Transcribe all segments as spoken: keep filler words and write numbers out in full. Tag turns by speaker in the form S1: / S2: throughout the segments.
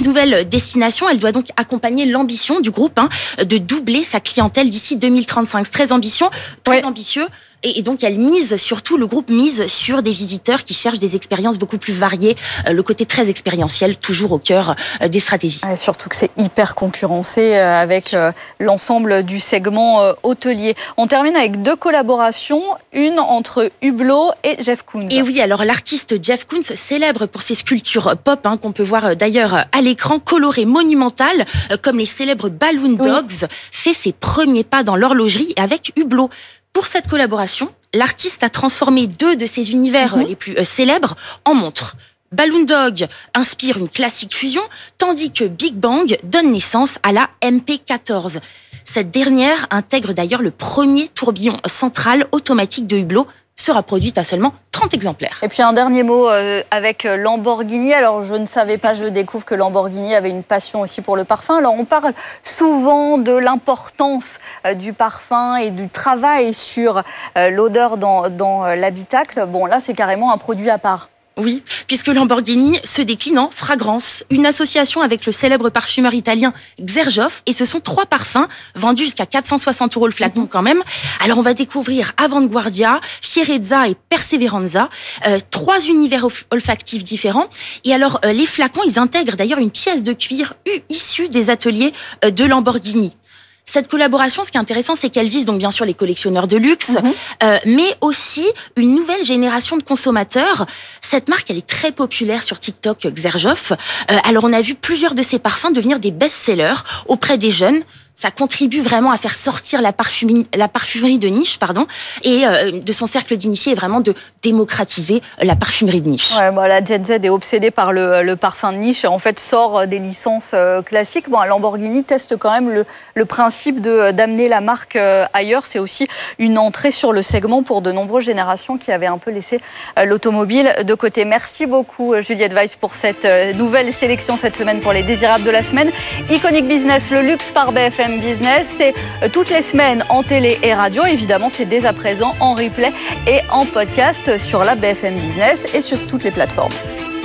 S1: cette nouvelle destination, elle doit donc accompagner l'ambition du groupe hein, de doubler sa clientèle d'ici deux mille trente-cinq. C'est très ambitieux, très ouais. ambitieux. Et donc, elle mise surtout, le groupe mise sur des visiteurs qui cherchent des expériences beaucoup plus variées. Le côté très expérientiel, toujours au cœur des stratégies.
S2: Ouais, surtout que c'est hyper concurrencé avec l'ensemble du segment hôtelier. On termine avec deux collaborations, une entre Hublot et Jeff Koons.
S1: Et oui, alors l'artiste Jeff Koons, célèbre pour ses sculptures pop, hein, qu'on peut voir d'ailleurs à l'écran, colorées, monumentales, comme les célèbres Balloon Dogs, oui. fait ses premiers pas dans l'horlogerie avec Hublot. Pour cette collaboration, l'artiste a transformé deux de ses univers mmh. les plus euh, célèbres en montres. Balloon Dog inspire une classique fusion, tandis que Big Bang donne naissance à la M P quatorze. Cette dernière intègre d'ailleurs le premier tourbillon central automatique de Hublot, sera produite à seulement trente exemplaires.
S2: Et puis un dernier mot euh, avec Lamborghini. Alors je ne savais pas, je découvre que Lamborghini avait une passion aussi pour le parfum. Alors on parle souvent de l'importance euh, du parfum et du travail sur euh, l'odeur dans, dans euh, l'habitacle. Bon là c'est carrément un produit à part.
S1: Oui, puisque Lamborghini se décline en fragrance, une association avec le célèbre parfumeur italien Xerjoff, et ce sont trois parfums vendus jusqu'à quatre cent soixante euros le flacon quand même. Alors on va découvrir Avanguardia, Fierezza et Perseveranza, euh, trois univers olfactifs différents. Et alors euh, les flacons, ils intègrent d'ailleurs une pièce de cuir issue des ateliers euh, de Lamborghini. Cette collaboration, ce qui est intéressant, c'est qu'elle vise donc bien sûr les collectionneurs de luxe, mmh. euh, mais aussi une nouvelle génération de consommateurs. Cette marque, elle est très populaire sur TikTok, Xerjoff. Euh, alors on a vu plusieurs de ses parfums devenir des best-sellers auprès des jeunes. Ça contribue vraiment à faire sortir la parfumerie, la parfumerie de niche, pardon, et euh, de son cercle d'initiés, est vraiment de démocratiser la parfumerie de niche.
S2: Ouais, bon, la Gen Z est obsédée par le, le parfum de niche, en fait sort des licences euh, classiques. Bon, Lamborghini teste quand même le, le principe de, d'amener la marque euh, ailleurs. C'est aussi une entrée sur le segment pour de nombreuses générations qui avaient un peu laissé euh, l'automobile de côté. Merci beaucoup Juliette Weiss pour cette euh, nouvelle sélection cette semaine pour les désirables de la semaine. Iconic Business, le luxe par B F M Business, c'est toutes les semaines en télé et radio. Évidemment, c'est dès à présent en replay et en podcast sur la B F M Business et sur toutes les plateformes.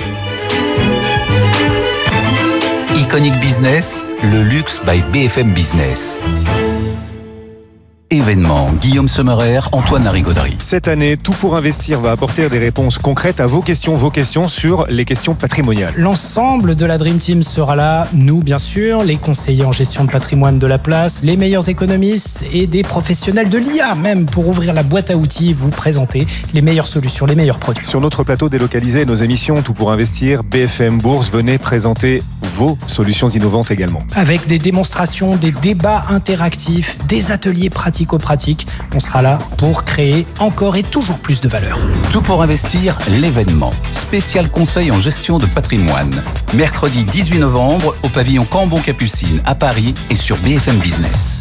S3: Iconic Business, le luxe by B F M Business. Événement, Guillaume Sommerer, Antoine Larigauderie.
S4: Cette année, Tout pour investir va apporter des réponses concrètes à vos questions, vos questions sur les questions patrimoniales.
S5: L'ensemble de la Dream Team sera là, nous bien sûr, les conseillers en gestion de patrimoine de la place, les meilleurs économistes et des professionnels de l'I A même pour ouvrir la boîte à outils, vous présenter les meilleures solutions, les meilleurs produits.
S4: Sur notre plateau délocalisé, nos émissions Tout pour investir, B F M Bourse, venez présenter vos solutions innovantes également.
S5: Avec des démonstrations, des débats interactifs, des ateliers pratiques pratico-pratique, on sera là pour créer encore et toujours plus de valeur.
S3: Tout pour investir, l'événement. Spécial conseil en gestion de patrimoine. Mercredi dix-huit novembre au pavillon Cambon-Capucine à Paris et sur B F M Business.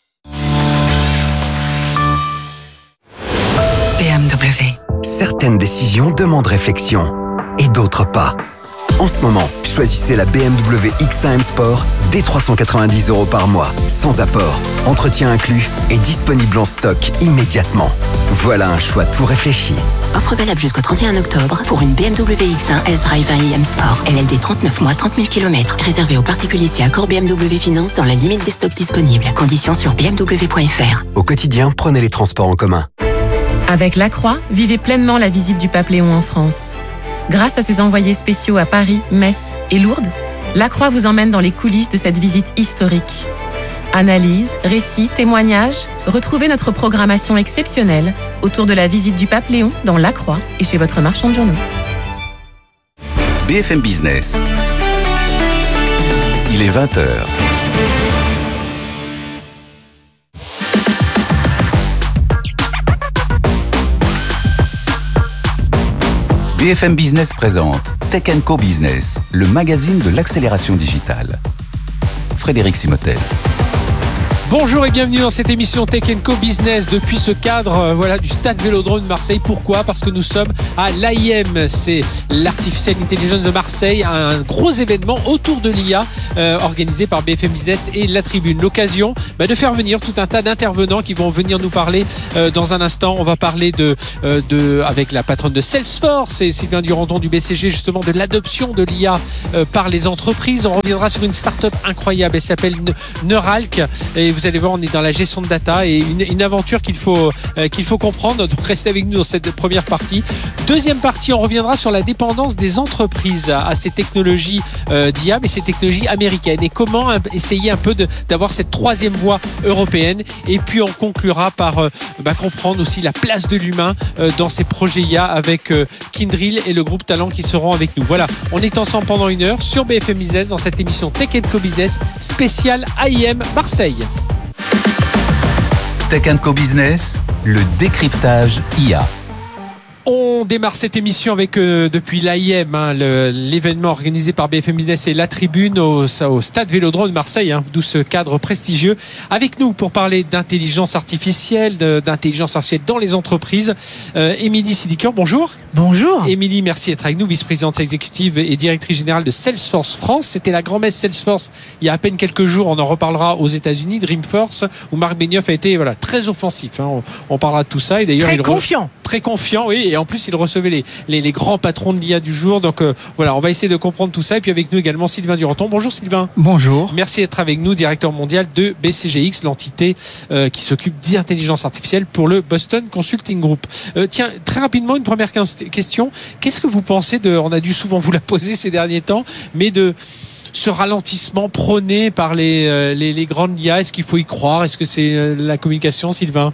S6: B M W. Certaines décisions demandent réflexion et d'autres pas. En ce moment, choisissez la B M W X un M Sport dès trois cent quatre-vingt-dix euros par mois, sans apport, entretien inclus et disponible en stock immédiatement. Voilà un choix tout réfléchi.
S7: Offre valable jusqu'au trente et un octobre pour une B M W X un S-Drive un i M Sport. L L D trente-neuf mois, trente mille kilomètres. Réservé aux particuliers si accord B M W Finance dans la limite des stocks disponibles. Conditions sur b m w point f r.
S6: Au quotidien, prenez les transports en commun.
S8: Avec Lacroix, vivez pleinement la visite du Pape Léon en France. Grâce à ses envoyés spéciaux à Paris, Metz et Lourdes, Lacroix vous emmène dans les coulisses de cette visite historique. Analyse, récits, témoignages, retrouvez notre programmation exceptionnelle autour de la visite du Pape Léon dans Lacroix et chez votre marchand de journaux.
S3: B F M Business. Il est vingt heures. B F M Business présente Tech and Co Business, le magazine de l'accélération digitale. Frédéric Simotel.
S9: Bonjour et bienvenue dans cette émission Tech and Co Business depuis ce cadre euh, voilà, du Stade Vélodrome de Marseille. Pourquoi ? Parce que nous sommes à l'A I M, c'est l'Artificial Intelligence de Marseille, un gros événement autour de l'I A euh, organisé par B F M Business et La Tribune. L'occasion bah, de faire venir tout un tas d'intervenants qui vont venir nous parler euh, dans un instant. On va parler de, euh, de, avec la patronne de Salesforce et Sylvain Duranton du B C G, justement de l'adoption de l'I A euh, par les entreprises. On reviendra sur une start-up incroyable. Elle s'appelle Neuralk et vous allez voir, on est dans la gestion de data et une, une aventure qu'il faut, euh, qu'il faut comprendre. Donc restez avec nous dans cette première partie. Deuxième partie, on reviendra sur la dépendance des entreprises à, à ces technologies euh, d'I A, mais ces technologies américaines et comment un, essayer un peu de, d'avoir cette troisième voie européenne. Et puis on conclura par euh, bah, comprendre aussi la place de l'humain euh, dans ces projets I A avec euh, Kyndryl et le groupe Talent qui seront avec nous. Voilà, on est ensemble pendant une heure sur B F M Business dans cette émission Tech and Co Business spéciale I M Marseille.
S3: Tech and Co Business, le décryptage I A.
S9: On démarre cette émission avec euh, depuis l'A I M, hein, le, l'événement organisé par B F M Business et La Tribune au, au Stade Vélodrome de Marseille, hein, d'où ce cadre prestigieux. Avec nous pour parler d'intelligence artificielle, de, d'intelligence artificielle dans les entreprises, euh, Émilie Sidiker, bonjour.
S10: Bonjour.
S9: Émilie, merci d'être avec nous, vice-présidente exécutive et directrice générale de Salesforce France. C'était la grand-messe Salesforce il y a à peine quelques jours. On en reparlera aux États-Unis, Dreamforce, où Marc Benioff a été voilà très offensif. Hein. On, on parlera de tout ça et d'ailleurs
S10: très
S9: il
S10: confiant.
S9: Re... Très confiant, oui. Et en plus, il recevait les, les, les grands patrons de l'I A du jour. Donc euh, voilà, on va essayer de comprendre tout ça. Et puis avec nous également Sylvain Duranton. Bonjour Sylvain.
S11: Bonjour.
S9: Merci d'être avec nous, directeur mondial de B C G X, l'entité euh, qui s'occupe d'intelligence artificielle pour le Boston Consulting Group. Euh, tiens, très rapidement, une première question. Qu'est-ce que vous pensez de, on a dû souvent vous la poser ces derniers temps, mais de ce ralentissement prôné par les, euh, les, les grandes I A, est-ce qu'il faut y croire? Est-ce que c'est euh, la communication, Sylvain?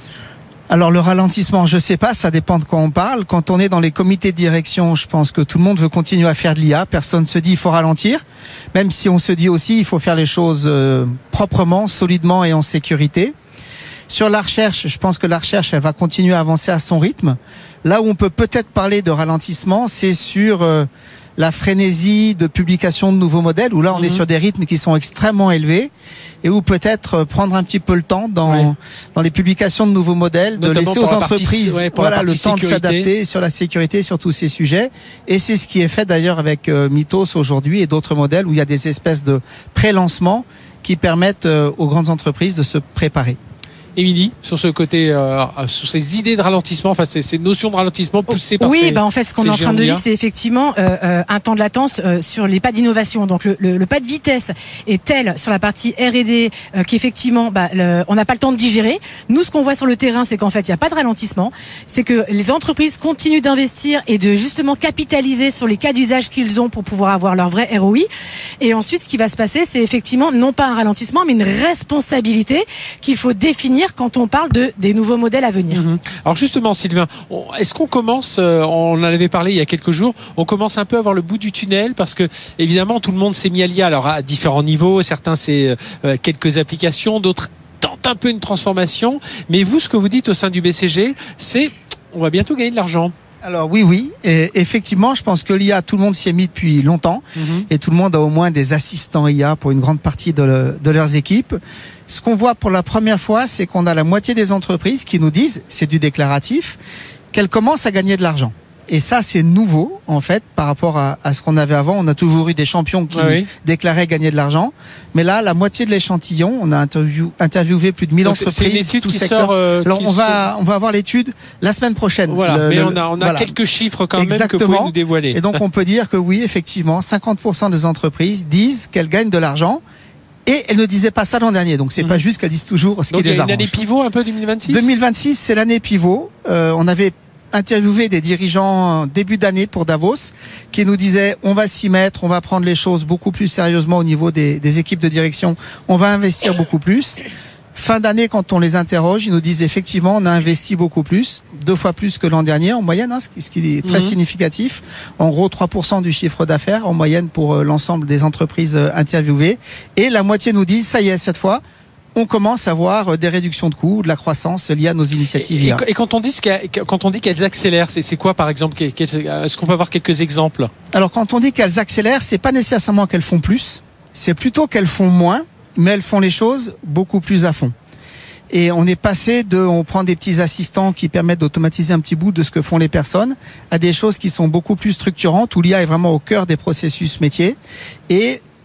S11: Alors le ralentissement, je sais pas, ça dépend de quoi on parle. Quand on est dans les comités de direction, je pense que tout le monde veut continuer à faire de l'I A. Personne ne se dit il faut ralentir, même si on se dit aussi il faut faire les choses euh, proprement, solidement et en sécurité. Sur la recherche, je pense que la recherche, elle va continuer à avancer à son rythme. Là où on peut peut-être parler de ralentissement, c'est sur euh, la frénésie de publication de nouveaux modèles, où là on mmh. est sur des rythmes qui sont extrêmement élevés et où peut-être prendre un petit peu le temps dans, ouais. dans les publications de nouveaux modèles, notamment de laisser aux entreprises partie, ouais, voilà, le temps sécurité. de s'adapter sur la sécurité, sur tous ces sujets. Et c'est ce qui est fait d'ailleurs avec euh, Mythos aujourd'hui et d'autres modèles où il y a des espèces de pré-lancements qui permettent euh, aux grandes entreprises de se préparer.
S9: Émilie, sur ce côté, euh, sur ces idées de ralentissement, enfin ces, ces notions de ralentissement poussées par
S10: oui,
S9: ces,
S10: bah en fait, ce qu'on est en train de vivre, c'est effectivement euh, euh, un temps de latence euh, sur les pas d'innovation. Donc le, le, le pas de vitesse est tel sur la partie R et D euh, qu'effectivement, bah, le, on n'a pas le temps de digérer. Nous, ce qu'on voit sur le terrain, c'est qu'en fait, il n'y a pas de ralentissement. C'est que les entreprises continuent d'investir et de justement capitaliser sur les cas d'usage qu'ils ont pour pouvoir avoir leur vrai R O I. Et ensuite, ce qui va se passer, c'est effectivement non pas un ralentissement, mais une responsabilité qu'il faut définir quand on parle de, des nouveaux modèles à venir.
S9: Mmh. Alors justement, Sylvain, est-ce qu'on commence, on en avait parlé il y a quelques jours, on commence un peu à voir le bout du tunnel parce que évidemment tout le monde s'est mis à l'I A, alors à différents niveaux, certains c'est euh, quelques applications, d'autres tentent un peu une transformation, mais vous, ce que vous dites au sein du B C G, c'est on va bientôt gagner de l'argent.
S11: Alors oui, oui, et effectivement, je pense que l'I A, tout le monde s'y est mis depuis longtemps, mmh. et tout le monde a au moins des assistants I A pour une grande partie de, le, de leurs équipes. Ce qu'on voit pour la première fois, c'est qu'on a la moitié des entreprises qui nous disent, c'est du déclaratif, qu'elles commencent à gagner de l'argent. Et ça, c'est nouveau, en fait, par rapport à, à ce qu'on avait avant. On a toujours eu des champions qui ah oui. déclaraient gagner de l'argent. Mais là, la moitié de l'échantillon, on a interview, interviewé plus de mille
S9: Donc
S11: entreprises.
S9: C'est une étude
S11: tout
S9: qui
S11: secteur.
S9: sort. Euh,
S11: Alors,
S9: qui
S11: on va,
S9: sort...
S11: on va avoir l'étude la semaine prochaine.
S9: Voilà.
S11: Le,
S9: mais
S11: le,
S9: on a, on a
S11: voilà.
S9: quelques chiffres quand
S11: Exactement.
S9: même que vous pouvez nous dévoiler.
S11: Et donc, on peut dire que oui, effectivement, cinquante pour cent des entreprises disent qu'elles gagnent de l'argent. Et elle ne disait pas ça l'an dernier, donc c'est mmh. pas juste qu'elle dise toujours ce
S9: donc
S11: qui les arrange.
S9: Donc il y a une année pivot un peu deux mille vingt-six.
S11: deux mille vingt-six, c'est l'année pivot. Euh, on avait interviewé des dirigeants début d'année pour Davos qui nous disaient on va s'y mettre, on va prendre les choses beaucoup plus sérieusement au niveau des, des équipes de direction, on va investir beaucoup plus. Fin d'année, quand on les interroge, ils nous disent effectivement on a investi beaucoup plus, deux fois plus que l'an dernier en moyenne, hein, ce qui est très mmh. significatif. En gros, trois pour cent du chiffre d'affaires en moyenne pour l'ensemble des entreprises interviewées. Et la moitié nous disent ça y est, cette fois, on commence à voir des réductions de coûts, de la croissance liée à nos initiatives
S9: et,
S11: I A.
S9: Et quand on dit quand on dit qu'elles accélèrent, c'est, c'est quoi par exemple? Est-ce qu'on peut avoir quelques exemples?
S11: Alors quand on dit qu'elles accélèrent, c'est pas nécessairement qu'elles font plus, c'est plutôt qu'elles font moins, mais elles font les choses beaucoup plus à fond. Et on est passé de, on prend des petits assistants qui permettent d'automatiser un petit bout de ce que font les personnes, à des choses qui sont beaucoup plus structurantes, où l'I A est vraiment au cœur des processus métiers. Et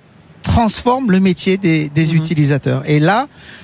S11: transforme le métier des, des mmh. utilisateurs. Et là,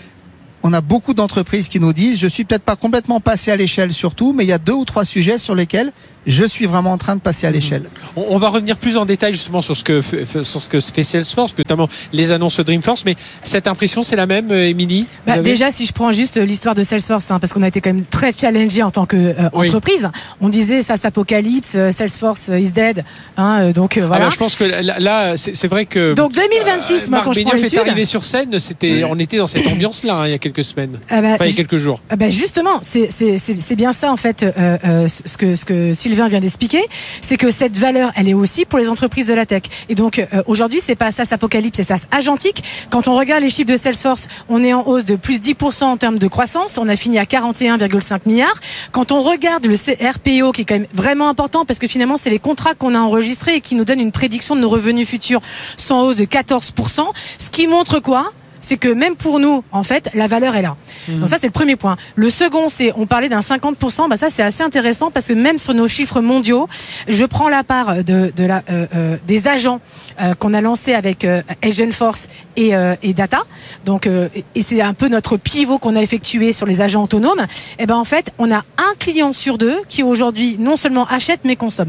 S11: on a beaucoup d'entreprises qui nous disent, je suis peut-être pas complètement passé à l'échelle sur tout, mais il y a deux ou trois sujets sur lesquels je suis vraiment en train de passer à l'échelle.
S9: On, on va revenir plus en détail justement sur ce que sur ce que fait Salesforce, notamment les annonces Dreamforce. Mais cette impression, c'est la même, Émilie?
S10: Bah, déjà, si je prends juste l'histoire de Salesforce, hein, parce qu'on a été quand même très challengé en tant qu'entreprise. Euh, oui. On disait ça, Apocalypse, Salesforce is dead. Hein, donc euh, voilà.
S9: Ah bah, je pense que là, là c'est, c'est vrai que.
S10: Donc deux mille vingt-six, euh, moi, quand je prends l'étude,
S9: est arrivé sur scène, c'était, oui. on était dans cette ambiance-là hein, il y a quelques semaines,
S10: ah bah,
S9: enfin il y a quelques jours.
S10: Ah bah, justement, c'est, c'est, c'est, c'est bien ça en fait, euh, euh, ce que ce que Sylvain vient d'expliquer. C'est que cette valeur, elle est aussi pour les entreprises de la tech. Et donc euh, aujourd'hui, c'est pas SaaS Apocalypse, c'est SaaS Agentique. Quand on regarde les chiffres de Salesforce, on est en hausse de plus dix pour cent en termes de croissance. On a fini à quarante et un virgule cinq milliards. Quand on regarde le R P O, qui est quand même vraiment important, parce que finalement, c'est les contrats qu'on a enregistrés et qui nous donnent une prédiction de nos revenus futurs, sont en hausse de quatorze pour cent. Ce qui montre quoi ? C'est que même pour nous, en fait, la valeur est là. Mmh. Donc ça, c'est le premier point. Le second, c'est, on parlait d'un cinquante pour cent, bah ça, c'est assez intéressant parce que même sur nos chiffres mondiaux, je prends la part de, de la, euh, euh, des agents euh, qu'on a lancés avec euh, Agentforce et, euh, et Data. Donc, euh, et c'est un peu notre pivot qu'on a effectué sur les agents autonomes. Et ben, en fait, on a un client sur deux qui aujourd'hui non seulement achète mais consomme.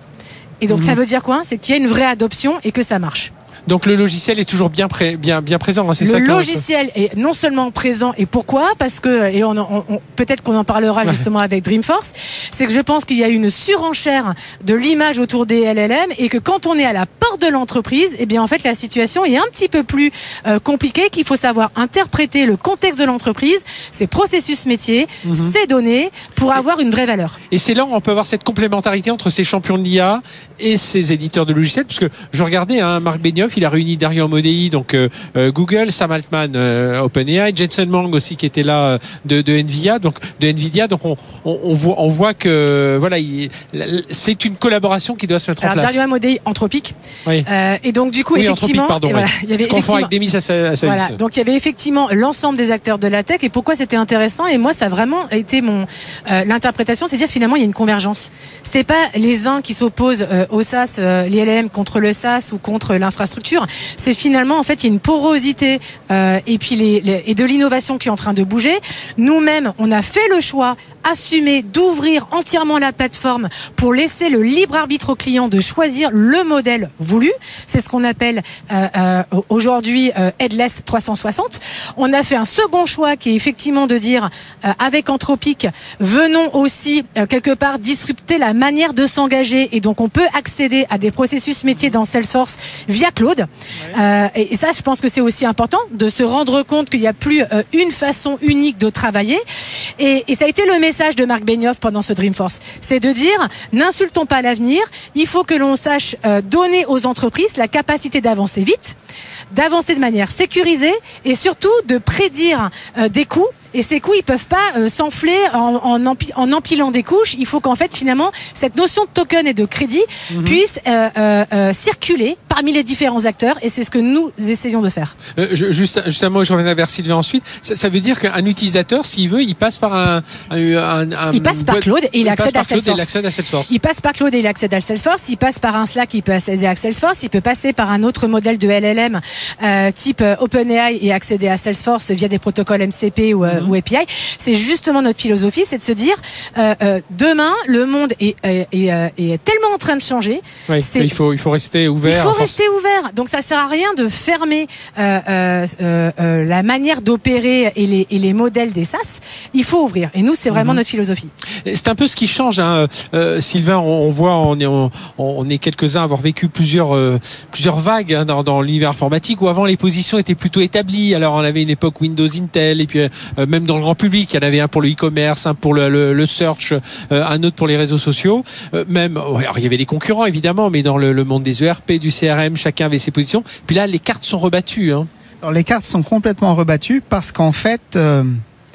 S10: Et donc, mmh. ça veut dire quoi ? C'est qu'il y a une vraie adoption et que ça marche.
S9: Donc le logiciel est toujours bien, pré, bien, bien présent. Hein, c'est
S10: le
S9: ça
S10: logiciel on... est non seulement présent, et pourquoi ? Parce que, et on, on, on, peut-être qu'on en parlera justement ouais. avec Dreamforce, c'est que je pense qu'il y a une surenchère de l'image autour des L L M et que quand on est à la porte de l'entreprise, eh bien en fait la situation est un petit peu plus euh, compliquée, qu'il faut savoir interpréter le contexte de l'entreprise, ses processus métiers, mm-hmm. ses données, pour avoir une vraie valeur.
S9: Et c'est là où on peut avoir cette complémentarité entre ces champions de l'I A et ces éditeurs de logiciels, parce que je regardais hein, Marc Benioff, il a réuni Dario Amodei, donc euh, euh, Google, Sam Altman, euh, OpenAI, Jensen Huang aussi qui était là euh, de, de Nvidia, donc de Nvidia. Donc on, on, on voit, on voit que voilà, il, c'est une collaboration qui doit se mettre
S10: Alors,
S9: en place.
S10: Dario Amodei, Anthropic.
S9: Oui.
S10: Euh, et donc du coup,
S9: oui,
S10: effectivement,
S9: Anthropic, pardon,
S10: et voilà, il y avait
S9: je confonds avec Demis Hassabis.
S10: Voilà, donc il y avait effectivement l'ensemble des acteurs de la tech. Et pourquoi c'était intéressant ? Et moi, ça a vraiment été mon euh, l'interprétation, c'est dire finalement il y a une convergence. C'est pas les uns qui s'opposent euh, au SaaS, euh, les L L M contre le SaaS ou contre l'infrastructure. C'est finalement en fait il y a une porosité euh, et puis les, les et de l'innovation qui est en train de bouger. Nous-mêmes, on a fait le choix assumé d'ouvrir entièrement la plateforme pour laisser le libre arbitre au client de choisir le modèle voulu. C'est ce qu'on appelle euh, euh, aujourd'hui euh, Headless trois cent soixante. On a fait un second choix qui est effectivement de dire euh, avec Anthropic, venons aussi euh, quelque part disrupter la manière de s'engager et donc on peut accéder à des processus métiers dans Salesforce via Claude. Ouais. Euh, et, et ça, je pense que c'est aussi important de se rendre compte qu'il n'y a plus euh, une façon unique de travailler. Et, et ça a été le message de Marc Benioff pendant ce Dreamforce, c'est de dire n'insultons pas l'avenir, il faut que l'on sache euh, donner aux entreprises la capacité d'avancer vite, d'avancer de manière sécurisée et surtout de prédire euh, des coûts. Et ces coûts, ils peuvent pas euh, s'enfler en, en, empi- en empilant des couches. Il faut qu'en fait, finalement, cette notion de token et de crédit mm-hmm. puisse euh, euh, euh, circuler parmi les différents acteurs. Et c'est ce que nous essayons de faire.
S9: Euh, je, juste, juste un mot, je reviens vers Sylvain ensuite. Ça, ça veut dire qu'un utilisateur, s'il veut, il passe par un... un, un, un
S10: il passe par Claude et il, il accède à Salesforce.
S9: Il accède à Salesforce.
S10: Il passe par Claude et il accède à Salesforce. Il passe par un Slack, il peut accéder à Salesforce. Il peut passer par un autre modèle de L L M euh, type euh, OpenAI et accéder à Salesforce via des protocoles M C P ou, euh, mm-hmm. ou A P I. C'est justement notre philosophie, c'est de se dire euh, euh, demain, le monde est, est, est, est tellement en train de changer.
S9: Oui, c'est, il faut il faut rester ouvert.
S10: Il faut rester ouvert. Donc ça sert à rien de fermer euh, euh, euh, la manière d'opérer et les, et les modèles des SaaS. Il faut ouvrir. Et nous, c'est vraiment mm-hmm. notre philosophie.
S9: C'est un peu ce qui change, hein. euh, Sylvain. On, on voit, on est on, on est quelques-uns à avoir vécu plusieurs euh, plusieurs vagues hein, dans, dans l'univers informatique où avant les positions étaient plutôt établies. Alors on avait une époque Windows, Intel et puis euh, même dans le grand public, il y en avait un pour le e-commerce, un pour le, le, le search, euh, un autre pour les réseaux sociaux. Euh, même, alors il y avait les concurrents évidemment, mais dans le, le monde des E R P, du C R M, chacun avait ses positions. Puis là, les cartes sont rebattues. Hein.
S11: Alors les cartes sont complètement rebattues parce qu'en fait, euh,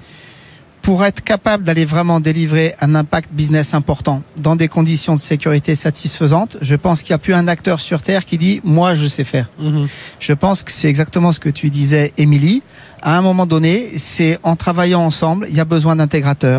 S11: pour être capable d'aller vraiment délivrer un impact business important dans des conditions de sécurité satisfaisantes, je pense qu'il n'y a plus un acteur sur Terre qui dit « moi, je sais faire mm-hmm. ». Je pense que c'est exactement ce que tu disais, Émilie. À un moment donné, c'est en travaillant ensemble, il y a besoin d'intégrateurs,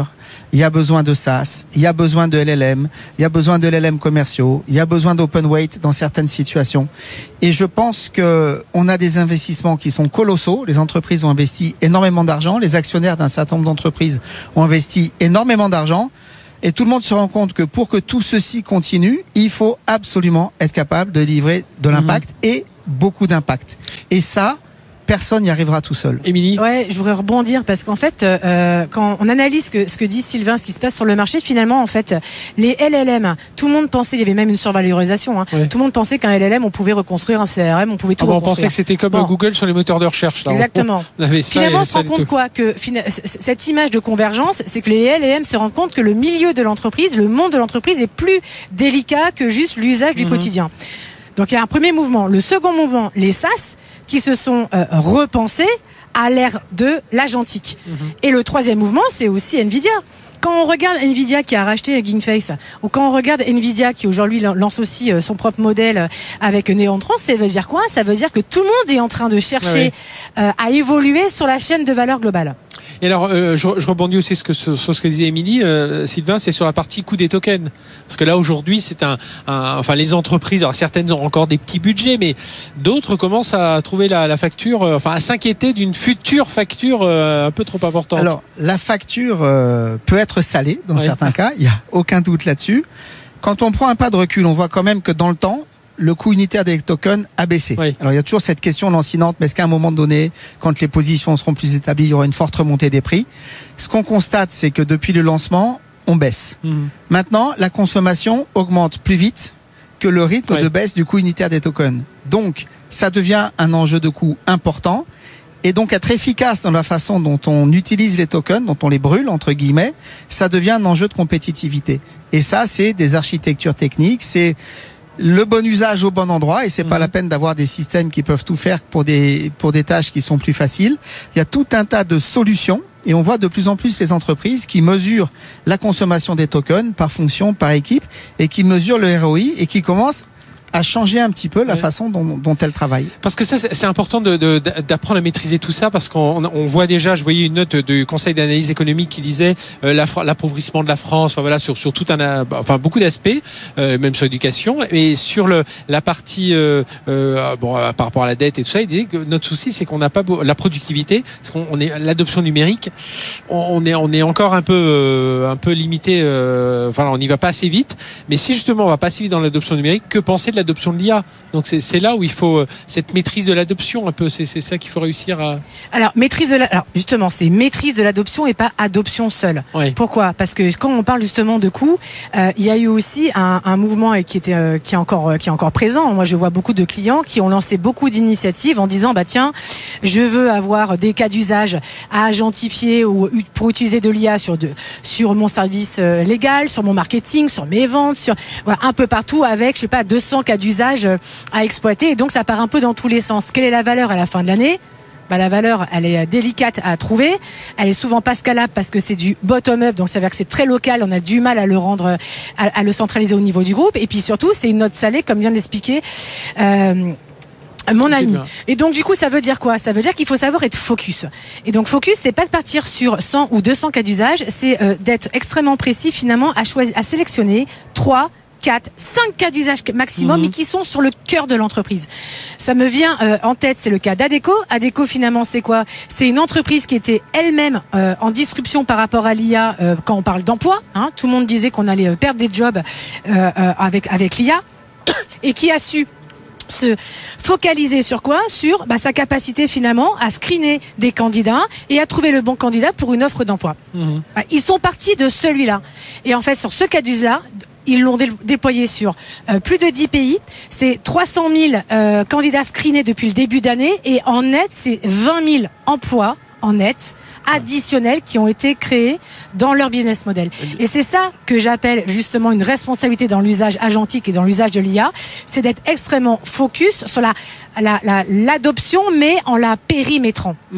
S11: il y a besoin de SaaS, il y a besoin de L L M, il y a besoin de L L M commerciaux, il y a besoin d'open weight dans certaines situations. Et je pense que on a des investissements qui sont colossaux. Les entreprises ont investi énormément d'argent, les actionnaires d'un certain nombre d'entreprises ont investi énormément d'argent. Et tout le monde se rend compte que pour que tout ceci continue, il faut absolument être capable de livrer de l'impact mmh. et beaucoup d'impact. Et ça, personne n'y arrivera tout seul.
S9: Émilie ?
S10: Ouais, je voudrais rebondir parce qu'en fait, euh, quand on analyse ce que, ce que dit Sylvain, ce qui se passe sur le marché, finalement, en fait, les L L M, tout le monde pensait, il y avait même une survalorisation, hein, ouais. tout le monde pensait qu'un L L M, on pouvait reconstruire un C R M, on pouvait tout ah bon, reconstruire.
S9: On pensait que c'était comme bon. Google sur les moteurs de recherche. Là.
S10: Exactement.
S9: On avait ça
S10: finalement, on se rend compte quoi que cette image de convergence, c'est que les L L M se rendent compte que le milieu de l'entreprise, le monde de l'entreprise est plus délicat que juste l'usage du mmh. quotidien. Donc il y a un premier mouvement. Le second mouvement, les SaaS, qui se sont euh, repensés à l'ère de l'agentique. Mmh. Et le troisième mouvement, c'est aussi Nvidia. Quand on regarde Nvidia qui a racheté GameFace, ou quand on regarde Nvidia qui aujourd'hui lance aussi son propre modèle avec Neontron, ça veut dire quoi ? Ça veut dire que tout le monde est en train de chercher ah oui. euh, à évoluer sur la chaîne de valeur globale.
S9: Et alors, euh, je, je rebondis aussi sur, sur, sur ce que disait Émilie, euh, Sylvain, c'est sur la partie coût des tokens. Parce que là, aujourd'hui, c'est un, un... Enfin, les entreprises, alors certaines ont encore des petits budgets, mais d'autres commencent à trouver la, la facture, euh, enfin, à s'inquiéter d'une future facture euh, un peu trop importante.
S11: Alors, la facture euh, peut être salée dans oui. certains cas, il n'y a aucun doute là-dessus. Quand on prend un pas de recul, on voit quand même que dans le temps, le coût unitaire des tokens a baissé. Oui. Alors il y a toujours cette question lancinante, mais est-ce qu'à un moment donné, quand les positions seront plus établies, il y aura une forte remontée des prix ? Ce qu'on constate, c'est que depuis le lancement, on baisse. Mmh. Maintenant, la consommation augmente plus vite que le rythme oui. de baisse du coût unitaire des tokens. Donc, ça devient un enjeu de coût important. Et donc, être efficace dans la façon dont on utilise les tokens, dont on les brûle, entre guillemets, ça devient un enjeu de compétitivité. Et ça, c'est des architectures techniques, c'est le bon usage au bon endroit, et c'est mmh. pas la peine d'avoir des systèmes qui peuvent tout faire pour des, pour des tâches qui sont plus faciles. Il y a tout un tas de solutions, et on voit de plus en plus les entreprises qui mesurent la consommation des tokens par fonction, par équipe, et qui mesurent le R O I, et qui commencent à changer un petit peu la ouais. façon dont, dont elle travaille.
S9: Parce que ça, c'est important de, de, d'apprendre à maîtriser tout ça, parce qu'on on voit déjà, je voyais une note du Conseil d'analyse économique qui disait euh, l'appauvrissement de la France, enfin voilà, sur sur tout un, enfin beaucoup d'aspects, euh, même sur l'éducation, et sur le la partie euh, euh, bon par rapport à la dette et tout ça, il disait que notre souci, c'est qu'on n'a pas beau, la productivité, parce qu'on on est l'adoption numérique, on, on est on est encore un peu euh, un peu limité, euh, enfin on n'y va pas assez vite, mais si justement on va pas assez vite dans l'adoption numérique, que penser de l'adoption de l'I A. Donc c'est, c'est là où il faut euh, cette maîtrise de l'adoption un peu, c'est, c'est ça qu'il faut réussir à...
S10: Alors, maîtrise de la... Alors justement, c'est maîtrise de l'adoption et pas adoption seule. Oui. Pourquoi ? Parce que quand on parle justement de coûts, euh, il y a eu aussi un, un mouvement qui, était, euh, qui, est encore, qui est encore présent. Moi, je vois beaucoup de clients qui ont lancé beaucoup d'initiatives en disant, bah tiens, je veux avoir des cas d'usage à agentifier ou pour utiliser de l'I A sur, de, sur mon service euh, légal, sur mon marketing, sur mes ventes, sur voilà, un peu partout avec, je sais pas, deux cents cas d'usage à exploiter, et donc ça part un peu dans tous les sens. Quelle est la valeur à la fin de l'année ? Bah, la valeur, elle est délicate à trouver. Elle est souvent pas scalable parce que c'est du bottom-up, donc ça veut dire que c'est très local. On a du mal à le rendre, à, à le centraliser au niveau du groupe. Et puis surtout, c'est une note salée, comme vient de l'expliquer euh, mon ami. Et donc du coup, ça veut dire quoi ? Ça veut dire qu'il faut savoir être focus. Et donc focus, c'est pas de partir sur cent ou deux cents cas d'usage, c'est euh, d'être extrêmement précis finalement à choisir, à sélectionner trois quatre, cinq cas d'usage maximum, mmh. mais qui sont sur le cœur de l'entreprise. Ça me vient euh, en tête, c'est le cas d'Adecco. Adecco, finalement, c'est quoi ? C'est une entreprise qui était elle-même euh, en disruption par rapport à l'I A euh, quand on parle d'emploi. Hein. Tout le monde disait qu'on allait euh, perdre des jobs euh, euh, avec, avec l'I A et qui a su se focaliser sur quoi ? Sur bah, sa capacité finalement à screener des candidats et à trouver le bon candidat pour une offre d'emploi. Mmh. Bah, ils sont partis de celui-là. Et en fait, sur ce cas d'usage-là, ils l'ont dé- déployé sur euh, plus de dix pays. C'est trois cent mille euh, candidats screenés depuis le début d'année. Et en net, c'est vingt mille emplois en net additionnels qui ont été créés dans leur business model. Et c'est ça que j'appelle justement une responsabilité dans l'usage agentique et dans l'usage de l'I A, c'est d'être extrêmement focus sur la, la, la, l'adoption, mais en la périmétrant.
S9: Mmh.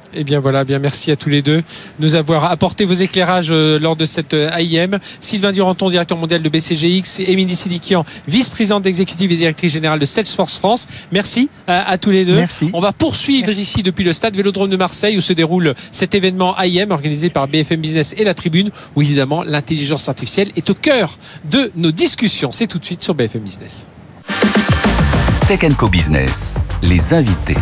S9: Eh bien voilà, bien merci à tous les deux de nous avoir apporté vos éclairages euh, lors de cette euh, A I M. Sylvain Duranton, directeur mondial de B C G X, et Émilie Sidikian, vice-présidente exécutive et directrice générale de Salesforce France. Merci à, à tous les deux.
S11: Merci.
S9: On va poursuivre
S11: Merci.
S9: ici depuis le stade Vélodrome de Marseille où se déroule cet événement A I M organisé par B F M Business et la Tribune, où évidemment l'intelligence artificielle est au cœur de nos discussions. C'est tout de suite sur B F M Business.
S3: Tech and Co Business, les invités.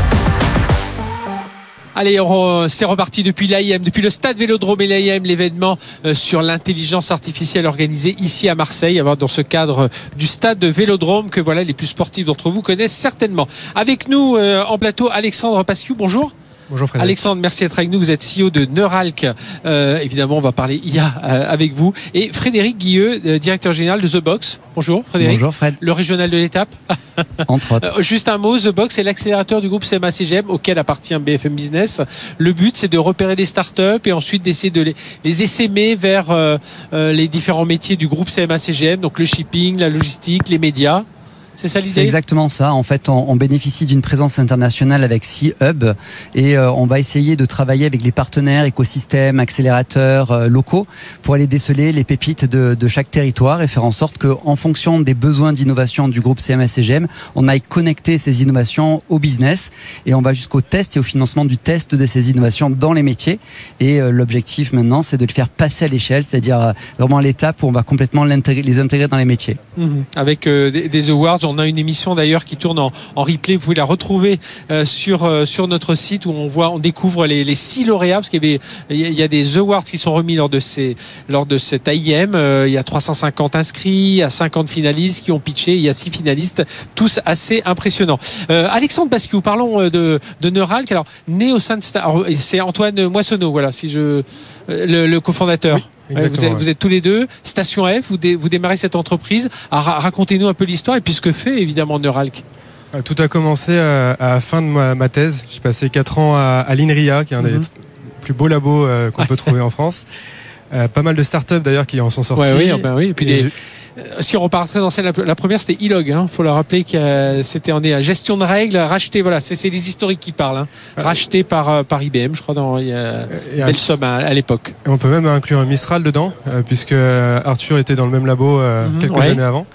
S9: Allez, on, c'est reparti depuis l'A I M, depuis le stade Vélodrome et l'A I M, l'événement euh, sur l'intelligence artificielle organisé ici à Marseille, dans ce cadre du stade Vélodrome que voilà les plus sportifs d'entre vous connaissent certainement. Avec nous euh, en plateau, Alexandre Pasquiou, bonjour.
S12: Bonjour Frédéric.
S9: Alexandre, merci d'être avec nous. Vous êtes C E O de Neuralk. Euh, évidemment, on va parler I A euh, avec vous. Et Frédéric Guilleux, euh, directeur général de The Box. Bonjour Frédéric.
S12: Bonjour Fred.
S9: Le régional de l'étape.
S12: Entre autres.
S9: Euh, juste un mot, The Box est l'accélérateur du groupe C M A C G M auquel appartient B F M Business. Le but, c'est de repérer des startups et ensuite d'essayer de les, les essaimer vers euh, euh, les différents métiers du groupe C M A C G M, donc le shipping, la logistique, les médias. C'est ça l'idée ?
S12: C'est exactement ça. En fait, on, on bénéficie d'une présence internationale avec C-Hub et euh, on va essayer de travailler avec les partenaires, écosystèmes, accélérateurs euh, locaux pour aller déceler les pépites de, de chaque territoire et faire en sorte qu'en fonction des besoins d'innovation du groupe C M A C G M, on aille connecter ces innovations au business et on va jusqu'au test et au financement du test de ces innovations dans les métiers. Et euh, l'objectif maintenant, c'est de le faire passer à l'échelle, c'est-à-dire euh, vraiment à l'étape où on va complètement l'intégrer, les intégrer dans les métiers.
S9: Mmh. Avec euh, des, des awards. On a une émission d'ailleurs qui tourne en, en replay. Vous pouvez la retrouver euh, sur euh, sur notre site où on voit, on découvre les, les six lauréats parce qu'il y avait il y a des awards qui sont remis lors de ces lors de cette A I M. Euh, il y a trois cent cinquante inscrits, il y a cinquante finalistes qui ont pitché, il y a six finalistes, tous assez impressionnants. Euh, Alexandre Pasquiou, parlons de de Neuralk. Alors né au sein de alors, c'est Antoine Moissonneau, voilà, si je le, le cofondateur. Oui. Vous êtes, ouais. vous êtes tous les deux, Station F, vous, dé, vous démarrez cette entreprise. Alors, racontez-nous un peu l'histoire et puis ce que fait évidemment Neuralk.
S13: Tout a commencé à, à la fin de ma, ma thèse. J'ai passé quatre ans à, à l'INRIA, qui est un mm-hmm. des plus beaux labos euh, qu'on peut trouver en France. Euh, pas mal de startups d'ailleurs qui en sont sortis.
S9: Ouais, oui, ben oui. Et puis et des... Si on repartrait dans celle, la première, c'était E-Log. Hein. Faut le rappeler que c'était on est à gestion de règles, racheté. Voilà, c'est, c'est les historiques qui parlent. Hein. Racheté par par I B M, je crois, dans il y a une belle somme à, à l'époque.
S13: Et on peut même inclure un Mistral dedans, euh, puisque Arthur était dans le même labo euh, mm-hmm. quelques ouais. années avant.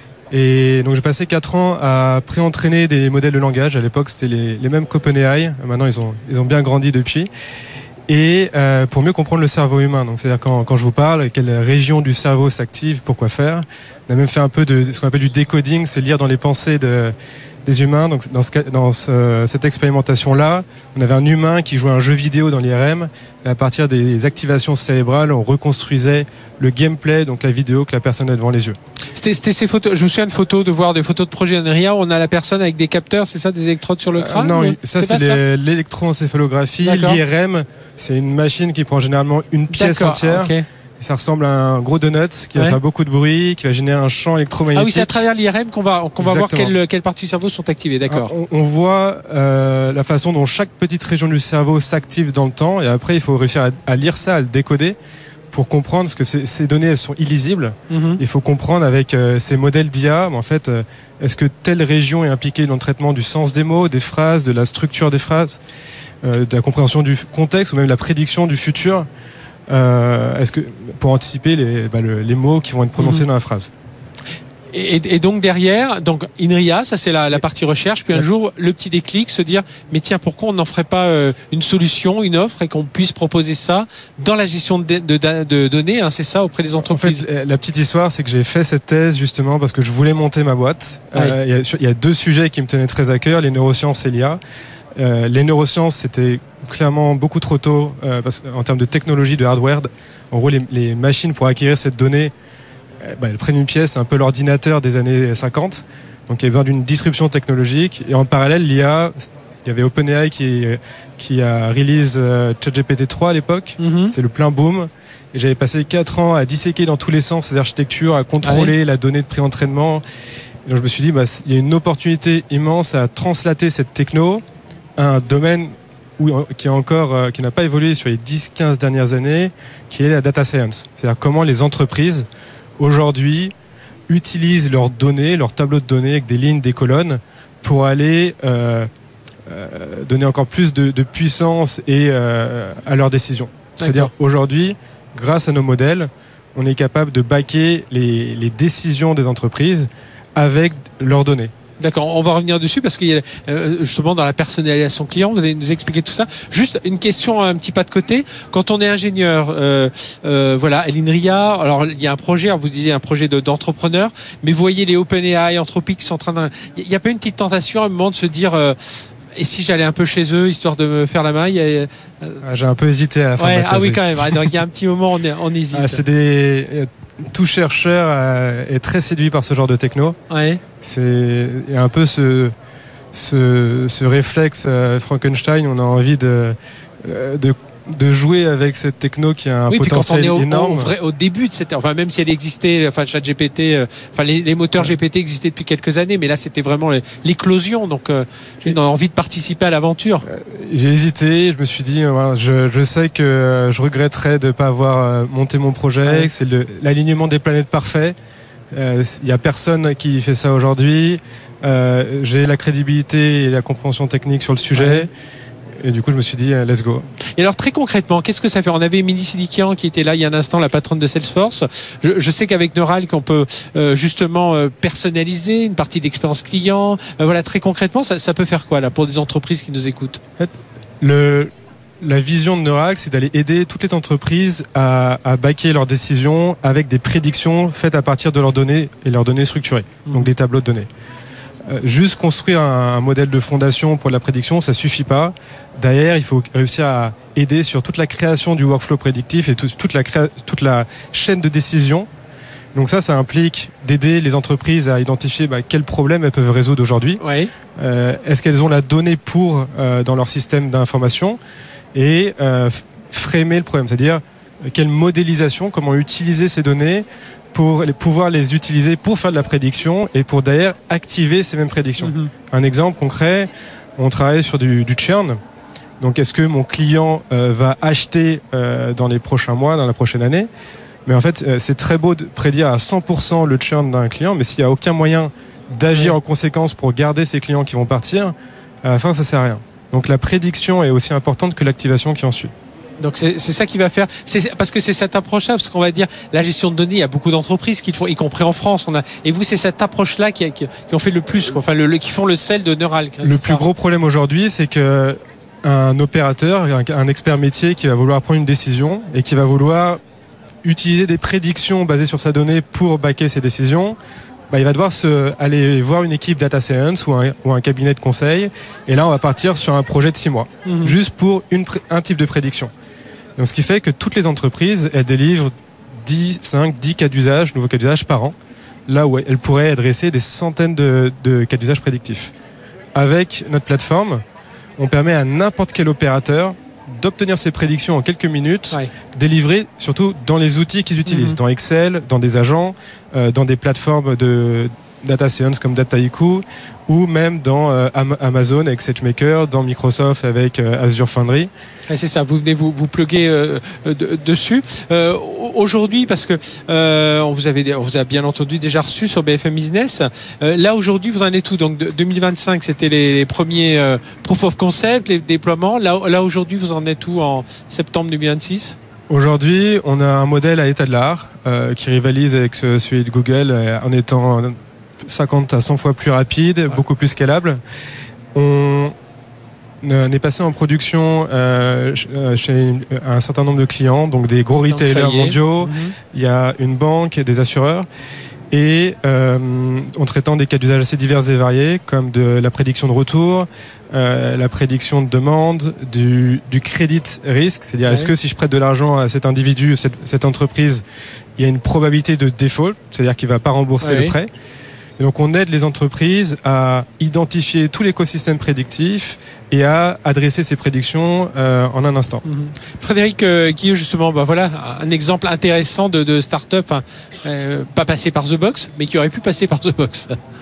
S13: Et donc j'ai passé quatre ans à pré-entraîner des modèles de langage. À l'époque, c'était les, les mêmes qu'OpenAI. Maintenant, ils ont ils ont bien grandi depuis. Et euh, pour mieux comprendre le cerveau humain. Donc, c'est-à-dire quand, quand je vous parle, quelle région du cerveau s'active, pourquoi faire. On a même fait un peu de ce qu'on appelle du decoding, c'est lire dans les pensées de, des humains. Donc, dans, ce, dans ce, cette expérimentation-là, on avait un humain qui jouait un jeu vidéo dans l'I R M. Et à partir des activations cérébrales, on reconstruisait le gameplay, donc la vidéo que la personne a devant les yeux.
S9: C'était, c'était ces photos. Je me souviens de photos, de voir des photos de projet Enria où on a la personne avec des capteurs, c'est ça, des électrodes sur le crâne.
S13: Euh, non, ça c'est, c'est les, l'électroencéphalographie. L'I R M, c'est une machine qui prend généralement une pièce D'accord, entière. Okay. Ça ressemble à un gros donut qui va ouais. faire beaucoup de bruit, qui va générer un champ électromagnétique.
S9: Ah oui, c'est à travers l'I R M qu'on va qu'on va voir quelles quelles parties du cerveau sont activées. D'accord.
S13: On, on voit euh, la façon dont chaque petite région du cerveau s'active dans le temps, et après il faut réussir à, à lire ça, à le décoder pour comprendre ce que ces, ces données elles sont illisibles. Mm-hmm. Il faut comprendre avec euh, ces modèles d'I A, en fait, euh, est-ce que telle région est impliquée dans le traitement du sens des mots, des phrases, de la structure des phrases, euh, de la compréhension du contexte ou même la prédiction du futur. Euh, est-ce que pour anticiper les, bah, le, les mots qui vont être prononcés mmh. dans la phrase.
S9: Et, et donc derrière, donc INRIA, ça c'est la, la partie recherche. Puis un jour, le petit déclic, se dire, mais tiens, pourquoi on n'en ferait pas euh, une solution, une offre, et qu'on puisse proposer ça dans la gestion de, de, de, de données, hein, c'est ça, auprès des entreprises.
S13: En fait, la petite histoire, c'est que j'ai fait cette thèse justement parce que je voulais monter ma boîte. Ah oui. euh, il, y a, il y a deux sujets qui me tenaient très à cœur, les neurosciences et l'I A. Euh, les neurosciences, c'était clairement beaucoup trop tôt euh, parce, en termes de technologie, de hardware. En gros, les, les machines pour acquérir cette donnée, euh, bah, elles prennent une pièce, un peu l'ordinateur des années cinquante. Donc il y a besoin d'une disruption technologique. Et en parallèle, l'I A, il y avait OpenAI qui, qui a release euh, ChatGPT trois à l'époque. Mm-hmm. C'est le plein boom. Et j'avais passé quatre ans à disséquer dans tous les sens ces architectures, à contrôler ah oui. la donnée de pré-entraînement. Et donc je me suis dit, bah, il y a une opportunité immense à translater cette techno un domaine où, qui, est encore, euh, qui n'a pas évolué sur les dix quinze dernières années, qui est la data science. C'est-à-dire comment les entreprises, aujourd'hui, utilisent leurs données, leurs tableaux de données avec des lignes, des colonnes, pour aller euh, euh, donner encore plus de, de puissance et, euh, à leurs décisions. C'est-à-dire aujourd'hui, grâce à nos modèles, on est capable de baquer les, les décisions des entreprises avec leurs données.
S9: D'accord, on va revenir dessus parce qu'il y a euh, justement dans la personnalisation client, vous allez nous expliquer tout ça. Juste une question, un petit pas de côté. Quand on est ingénieur, euh, euh, voilà, à l'INRIA, alors il y a un projet, vous disiez un projet de, d'entrepreneur, mais vous voyez les OpenAI, Anthropic qui sont en train d'un... Il n'y a pas une petite tentation à un moment de se dire... Euh, et si j'allais un peu chez eux, histoire de me faire la maille euh...
S13: J'ai un peu hésité à la fin
S9: ouais,
S13: de ma thèse.
S9: Ah oui, quand même. Donc il y a un petit moment, on, on hésite.
S13: Ah, c'est des... Tout chercheur euh, est très séduit par ce genre de techno.
S9: Ouais.
S13: C'est il y a un peu ce, ce, ce réflexe euh, Frankenstein. On a envie de, euh, de, de jouer avec cette techno qui a un
S9: oui,
S13: potentiel
S9: puis quand on est au,
S13: énorme.
S9: Au, vrai, au début de cette, enfin même si elle existait, enfin ChatGPT, euh, enfin les, les moteurs G P T existaient depuis quelques années, mais là c'était vraiment l'éclosion. Donc euh, j'ai envie de participer à l'aventure.
S13: Euh, j'ai hésité. Je me suis dit, euh, voilà, je, je sais que euh, je regretterais de ne pas avoir euh, monté mon projet. Ouais. C'est le, l'alignement des planètes parfait. Il euh, n'y a personne qui fait ça aujourd'hui. Euh, j'ai la crédibilité et la compréhension technique sur le sujet. Ouais. Et du coup, je me suis dit, let's go.
S9: Et alors, très concrètement, qu'est-ce que ça fait? On avait Émilie Sidikian qui était là il y a un instant, la patronne de Salesforce. Je, je sais qu'avec Neural, qu'on peut euh, justement euh, personnaliser une partie de l'expérience client. Euh, voilà, très concrètement, ça, ça peut faire quoi là pour des entreprises qui nous écoutent?
S13: Le, la vision de Neural, c'est d'aller aider toutes les entreprises à, à baquer leurs décisions avec des prédictions faites à partir de leurs données et leurs données structurées, mmh. donc des tableaux de données. Euh, juste construire un, un modèle de fondation pour la prédiction, ça suffit pas. Derrière, il faut réussir à aider sur toute la création du workflow prédictif et tout, toute, la créa, toute la chaîne de décision. Donc ça, ça implique d'aider les entreprises à identifier bah, quels problèmes elles peuvent résoudre aujourd'hui.
S9: Oui.
S13: Euh, est-ce qu'elles ont la donnée pour euh, dans leur système d'information et euh, framer le problème, c'est-à-dire quelle modélisation, comment utiliser ces données pour les, pouvoir les utiliser pour faire de la prédiction et pour d'ailleurs activer ces mêmes prédictions. Mm-hmm. Un exemple concret, on travaille sur du, du churn. Donc est-ce que mon client euh, va acheter euh, dans les prochains mois, dans la prochaine année? Mais en fait, euh, c'est très beau de prédire à cent pour cent le churn d'un client, mais s'il n'y a aucun moyen d'agir ouais. en conséquence pour garder ces clients qui vont partir, à la fin, ça ne sert à rien. Donc la prédiction est aussi importante que l'activation qui en suit.
S9: Donc c'est, c'est ça qui va faire, c'est, parce que c'est cette approche-là, parce qu'on va dire la gestion de données, il y a beaucoup d'entreprises qui le font, y compris en France. On a, et vous, c'est cette approche-là qui, a, qui, qui ont fait le plus, quoi. Enfin le, le, qui font le sel de Neural.
S13: Le plus ça. gros problème aujourd'hui, c'est que un opérateur, un, un expert métier qui va vouloir prendre une décision et qui va vouloir utiliser des prédictions basées sur sa donnée pour baquer ses décisions, bah, il va devoir se, aller voir une équipe data science ou un, ou un cabinet de conseil. Et là, on va partir sur un projet de six mois, mmh. juste pour une, un type de prédiction. Donc, ce qui fait que toutes les entreprises, elles délivrent dix, cinq, dix cas d'usage, nouveaux cas d'usage par an, là où elles pourraient adresser des centaines de, de cas d'usage prédictifs. Avec notre plateforme, on permet à n'importe quel opérateur d'obtenir ces prédictions en quelques minutes, ouais. délivrées surtout dans les outils qu'ils utilisent, mmh. dans Excel, dans des agents, euh, dans des plateformes de data science comme Dataiku, ou même dans euh, Amazon avec SageMaker, dans Microsoft avec euh, Azure Foundry.
S9: Ouais, c'est ça, vous venez vous, vous pluguer euh, de, dessus. Euh, aujourd'hui, parce que euh, on, vous avait, on vous a bien entendu déjà reçu sur B F M Business, euh, là aujourd'hui vous en êtes où? Donc de, deux mille vingt-cinq c'était les, les premiers euh, proof of concept, les déploiements. Là, là aujourd'hui vous en êtes où en septembre deux mille vingt-six?
S13: Aujourd'hui on a un modèle à état de l'art euh, qui rivalise avec celui de Google euh, en étant cinquante à cent fois plus rapide, ouais. beaucoup plus scalable. On est passé en production euh, chez un certain nombre de clients, donc des gros retailers mondiaux, mmh. il y a une banque, des assureurs, et euh, en traitant des cas d'usage assez divers et variés, comme de la prédiction de retour, euh, la prédiction de demande, du, du credit risk, c'est-à-dire ouais. est-ce que si je prête de l'argent à cet individu, cette, cette entreprise, il y a une probabilité de default, c'est-à-dire qu'il ne va pas rembourser ouais. le prêt. Et donc on aide les entreprises à identifier tout l'écosystème prédictif et à adresser ces prédictions euh, en un instant.
S9: Mmh. Frédéric euh, Guilleux, justement, bah voilà un exemple intéressant de, de start-up, hein, euh, pas passé par The Box, mais qui aurait pu passer par The Box.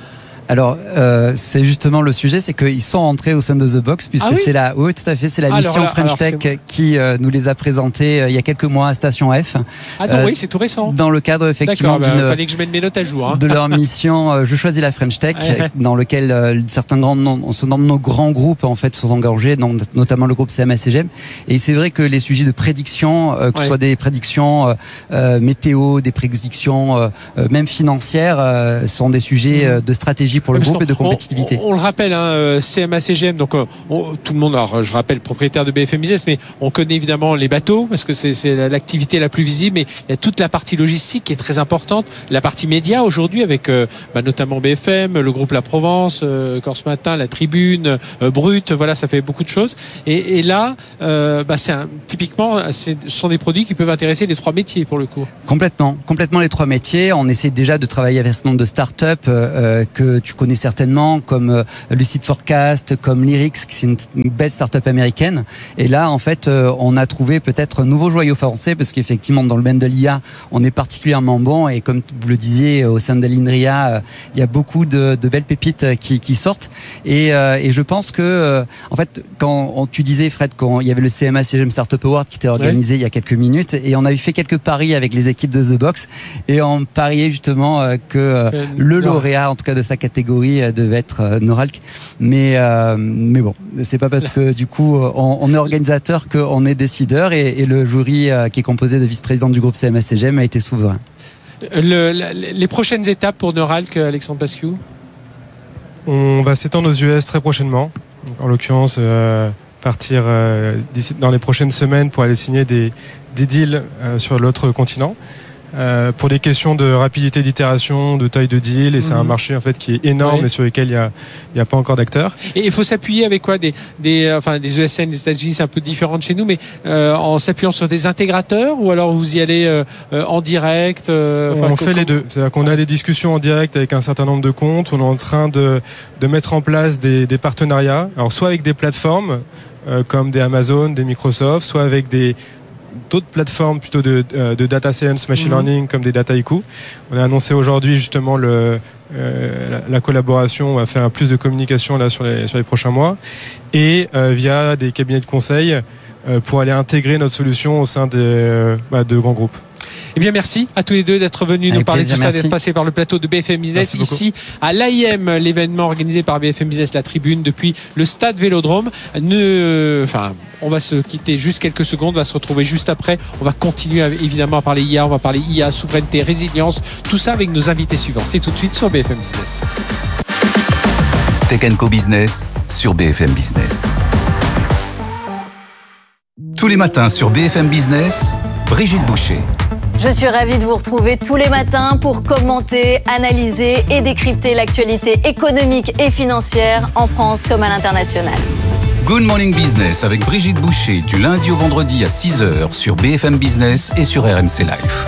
S12: Alors, euh, c'est justement le sujet, c'est qu'ils sont entrés au sein de The Box, puisque
S9: ah oui
S12: c'est la, oui, tout à fait, c'est la
S9: alors
S12: mission
S9: là,
S12: French
S9: alors
S12: Tech
S9: c'est...
S12: qui euh, nous les a présentés euh, il y a quelques mois à Station F.
S9: Ah non, euh, oui, c'est tout récent.
S12: Dans le cadre effectivement
S9: D'accord,
S12: d'une,
S9: bah, fallait que je mette mes notes à jour. Hein.
S12: de leur mission euh, Je choisis la French Tech, dans lequel euh, certains grands, non, certains de nos grands groupes en fait sont engagés, donc, notamment le groupe C M A C G M. Et c'est vrai que les sujets de prédiction, euh, que ce ouais. soit des prédictions euh, euh, météo, des prédictions euh, même financières, euh, sont des sujets euh, de stratégie pour le Parce groupe et de compétitivité.
S9: On, on, on le rappelle, hein, C M A C G M, donc on, tout le monde, alors je rappelle propriétaire de B F M Business, mais on connaît évidemment les bateaux parce que c'est, c'est l'activité la plus visible, mais il y a toute la partie logistique qui est très importante, la partie média aujourd'hui avec euh, bah, notamment B F M, le groupe La Provence, euh, Corse Matin, La Tribune, euh, Brut, voilà, ça fait beaucoup de choses. Et, et là, euh, bah, c'est un, typiquement, c'est, ce sont des produits qui peuvent intéresser les trois métiers pour le coup.
S12: Complètement, complètement les trois métiers. On essaie déjà de travailler avec un certain nombre de startups euh, que tu connais certainement, comme euh, Lucid Forecast, comme Lyrics, qui c'est une, une belle startup américaine. Et là, en fait, euh, on a trouvé peut-être un nouveau joyau français, parce qu'effectivement, dans le domaine de l'I A, on est particulièrement bon. Et comme vous le disiez, au sein de l'INRIA, euh, il y a beaucoup de, de belles pépites qui, qui sortent. Et, euh, et je pense que, euh, en fait, quand on, tu disais, Fred, qu'il y avait le C M A C G M Startup Award qui était organisé oui. il y a quelques minutes, et on avait fait quelques paris avec les équipes de The Box, et on pariait justement euh, que euh, le lauréat, en tout cas de sa catégorie, euh, devait être euh, Noralc. Mais, euh, mais bon, c'est pas parce que du coup on, on est organisateur qu'on est décideur, et, et le jury euh, qui est composé de vice-présidents du groupe C M A C G M a été souverain.
S9: Le, la, les prochaines étapes pour Noralc, Alexandre Pasquiou?
S13: On va s'étendre aux U S très prochainement. En l'occurrence, euh, partir euh, d'ici, dans les prochaines semaines pour aller signer des, des deals euh, sur l'autre continent. Euh, pour des questions de rapidité d'itération, de taille de deal, et mmh. c'est un marché en fait qui est énorme, ouais. et sur lequel il y a, il y a pas encore d'acteurs.
S9: Et il faut s'appuyer avec quoi, des, des, enfin des E S N, les États-Unis c'est un peu différent de chez nous, mais euh, en s'appuyant sur des intégrateurs, ou alors vous y allez euh, euh, en direct. Euh,
S13: on fait les deux. C'est-à-dire qu'on a des discussions en direct avec un certain nombre de comptes. On est en train de, de mettre en place des, des partenariats. Alors soit avec des plateformes euh, comme des Amazon, des Microsoft, soit avec des d'autres plateformes plutôt de, de data science, machine mmh. learning, comme des Dataiku. On a annoncé aujourd'hui justement le, euh, la, la collaboration. On va faire plus de communication là sur les, sur les prochains mois, et euh, via des cabinets de conseil euh, pour aller intégrer notre solution au sein des, euh, bah, de grands groupes.
S9: Eh bien, merci à tous les deux d'être venus Avec nous parler plaisir, de tout ça, merci. D'être passés par le plateau de B F M Business ici à l'A I M, l'événement organisé par B F M Business, la Tribune, depuis le stade Vélodrome. Ne... Enfin, on va se quitter juste quelques secondes, on va se retrouver juste après. On va continuer évidemment à parler I A, on va parler I A, souveraineté, résilience, tout ça avec nos invités suivants. C'est tout de suite sur B F M Business.
S3: Tech and Co Business sur B F M Business. Tous les matins sur B F M Business, Brigitte Boucher.
S14: Je suis ravie de vous retrouver tous les matins pour commenter, analyser et décrypter l'actualité économique et financière en France comme à l'international.
S3: Good Morning Business avec Brigitte Boucher du lundi au vendredi à six heures sur B F M Business et sur R M C Live.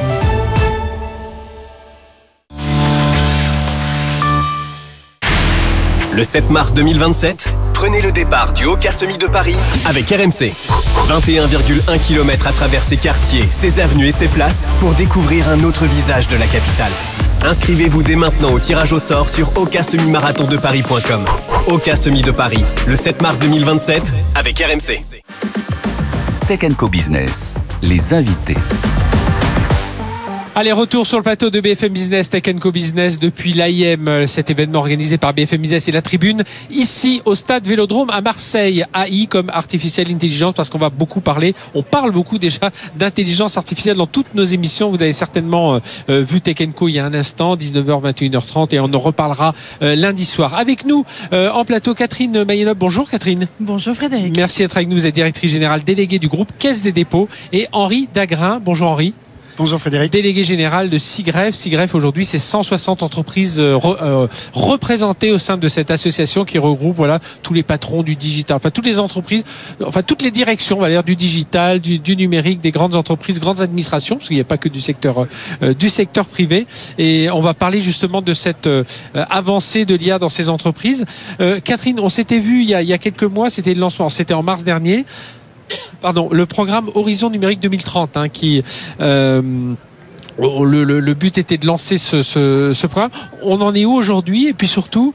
S15: Le sept mars deux mille vingt-sept, prenez le départ du Oka Semi de Paris avec R M C. vingt et un virgule un kilomètres à travers ses quartiers, ses avenues et ses places pour découvrir un autre visage de la capitale. Inscrivez-vous dès maintenant au tirage au sort sur oka semi marathon de paris point com. Oka Semi de Paris, le sept mars deux mille vingt-sept avec R M C.
S3: Tech and Co Business, les invités.
S9: Allez, retour sur le plateau de B F M Business, Tech and Co Business depuis l'A I M, cet événement organisé par B F M Business et la Tribune, ici au stade Vélodrome à Marseille. A I comme Artificial Intelligence, parce qu'on va beaucoup parler, on parle beaucoup déjà d'intelligence artificielle dans toutes nos émissions. Vous avez certainement euh, vu Tech and Co il y a un instant, dix-neuf heures, vingt et une heures trente, et on en reparlera euh, lundi soir. Avec nous euh, en plateau, Catherine Mayenop. Bonjour Catherine.
S16: Bonjour Frédéric.
S9: Merci d'être avec nous. Vous êtes directrice générale déléguée du groupe Caisse des dépôts. Et Henri Dagrin. Bonjour Henri.
S17: Bonjour Frédéric.
S9: Délégué général de SIGREF. SIGREF aujourd'hui, c'est cent soixante entreprises re, euh, représentées au sein de cette association qui regroupe voilà tous les patrons du digital, enfin toutes les entreprises, enfin toutes les directions, on va dire, du digital, du, du numérique, des grandes entreprises, grandes administrations, parce qu'il n'y a pas que du secteur euh, du secteur privé. Et on va parler justement de cette euh, avancée de l'I A dans ces entreprises. Euh, Catherine, on s'était vu il y a, il y a quelques mois, c'était le lancement, c'était en mars dernier. Pardon, le programme Horizon Numérique deux mille trente, hein, qui euh, le, le, le but était de lancer ce, ce, ce programme. On en est où aujourd'hui? Et puis surtout,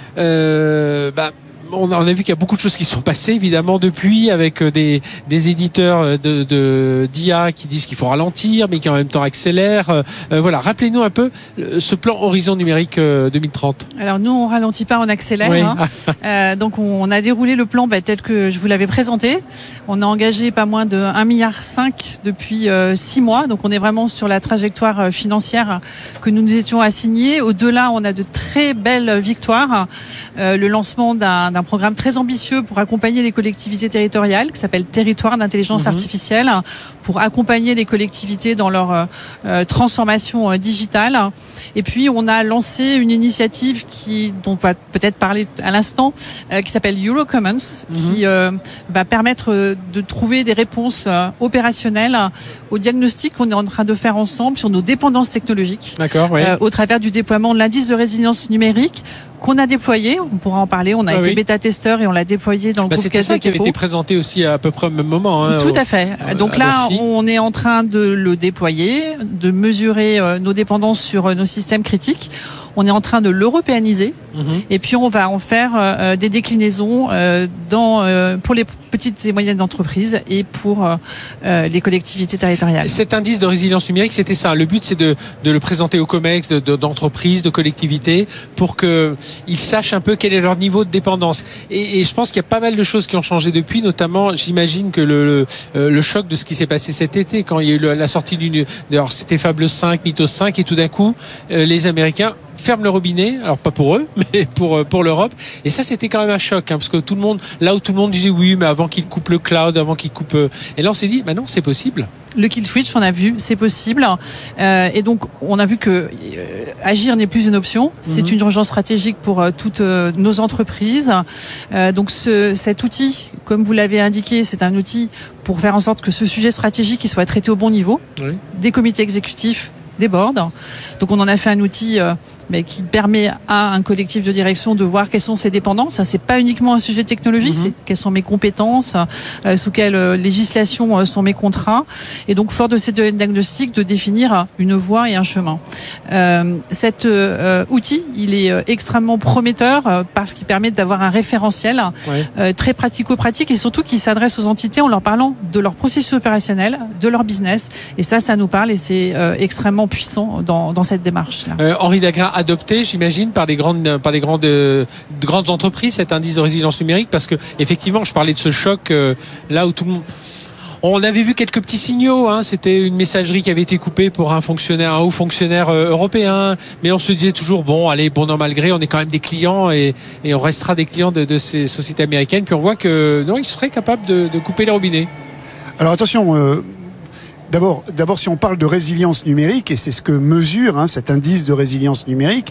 S9: euh, bah, on a, on a vu qu'il y a beaucoup de choses qui sont passées évidemment depuis, avec des, des éditeurs de, de, d'I A qui disent qu'il faut ralentir mais qui en même temps accélèrent. Euh, voilà, rappelez-nous un peu ce plan Horizon Numérique deux mille trente.
S16: Alors nous on ralentit pas, on accélère. Oui. Hein. euh, donc on a déroulé le plan bah, tel que je vous l'avais présenté. On a engagé pas moins de un virgule cinq milliard depuis euh, six mois. Donc on est vraiment sur la trajectoire financière que nous nous étions assignés. Au-delà, on a de très belles victoires. Euh, le lancement d'un, d'un un programme très ambitieux pour accompagner les collectivités territoriales qui s'appelle Territoire d'intelligence mmh. artificielle, pour accompagner les collectivités dans leur euh, transformation euh, digitale. Et puis on a lancé une initiative qui, dont on va peut-être parler à l'instant, euh, qui s'appelle Eurocommons, mmh. qui euh, va permettre de trouver des réponses euh, opérationnelles au diagnostic qu'on est en train de faire ensemble sur nos dépendances technologiques.
S9: D'accord, oui.
S16: euh, au travers du déploiement de l'indice de résilience numérique qu'on a déployé, on pourra en parler, on a ah été oui. bêta-testeur et on l'a déployé dans le
S9: bah
S16: groupe
S9: C'était ça qui avait été présenté aussi à peu près au même moment. Hein,
S16: Tout
S9: au,
S16: à fait. Donc là, Bercy. On est en train de le déployer, de mesurer euh, nos dépendances sur euh, nos systèmes critiques. On est en train de l'européaniser mmh. et puis on va en faire euh, des déclinaisons euh, dans, euh, pour les petites et moyennes entreprises et pour euh, les collectivités territoriales.
S9: Cet indice de résilience numérique, c'était ça. Le but, c'est de, de le présenter aux COMEX, de, de, d'entreprises, de collectivités, pour qu'ils sachent un peu quel est leur niveau de dépendance. Et, et je pense qu'il y a pas mal de choses qui ont changé depuis, notamment, j'imagine que le, le, le choc de ce qui s'est passé cet été, quand il y a eu la sortie d'une... Alors, c'était Fable cinq, Mythos cinq, et tout d'un coup, euh, les Américains ferment le robinet, alors pas pour eux, mais pour pour l'Europe. Et ça, c'était quand même un choc, hein, parce que tout le monde, là où tout le monde disait oui, mais avant qu'ils coupent le cloud, avant qu'ils coupent, et là on s'est dit, bah non, c'est possible.
S16: Le kill switch, on a vu, c'est possible. Euh, et donc, on a vu que euh, agir n'est plus une option. C'est mm-hmm. une urgence stratégique pour euh, toutes euh, nos entreprises. Euh, donc, ce, cet outil, comme vous l'avez indiqué, c'est un outil pour faire en sorte que ce sujet stratégique il soit traité au bon niveau. Oui. Des comités exécutifs, des boards. Donc on en a fait un outil euh, mais qui permet à un collectif de direction de voir quelles sont ses dépendances. Ça, c'est pas uniquement un sujet technologique, mm-hmm. c'est quelles sont mes compétences, euh, sous quelle euh, législation euh, sont mes contrats. Et donc, fort de ces diagnostics, de définir une voie et un chemin. Euh, cet euh, outil, il est euh, extrêmement prometteur euh, parce qu'il permet d'avoir un référentiel ouais. euh, très pratico-pratique et surtout qui s'adresse aux entités en leur parlant de leur processus opérationnel, de leur business. Et ça, ça nous parle et c'est euh, extrêmement puissant dans, dans cette démarche-là.
S9: Euh, Henri Dagrin, adopté, j'imagine, par les grandes, par les grandes, euh, grandes entreprises, cet indice de résilience numérique, parce que effectivement, je parlais de ce choc euh, là où tout le monde. On avait vu quelques petits signaux, hein. C'était une messagerie qui avait été coupée pour un fonctionnaire, un haut fonctionnaire euh, européen, mais on se disait toujours bon, allez, bon non mal gré, on est quand même des clients et, et on restera des clients de, de ces sociétés américaines. Puis on voit que non, ils seraient capables de, de couper les robinets.
S17: Alors attention. Euh... D'abord, d'abord, si on parle de résilience numérique, et c'est ce que mesure hein, cet indice de résilience numérique,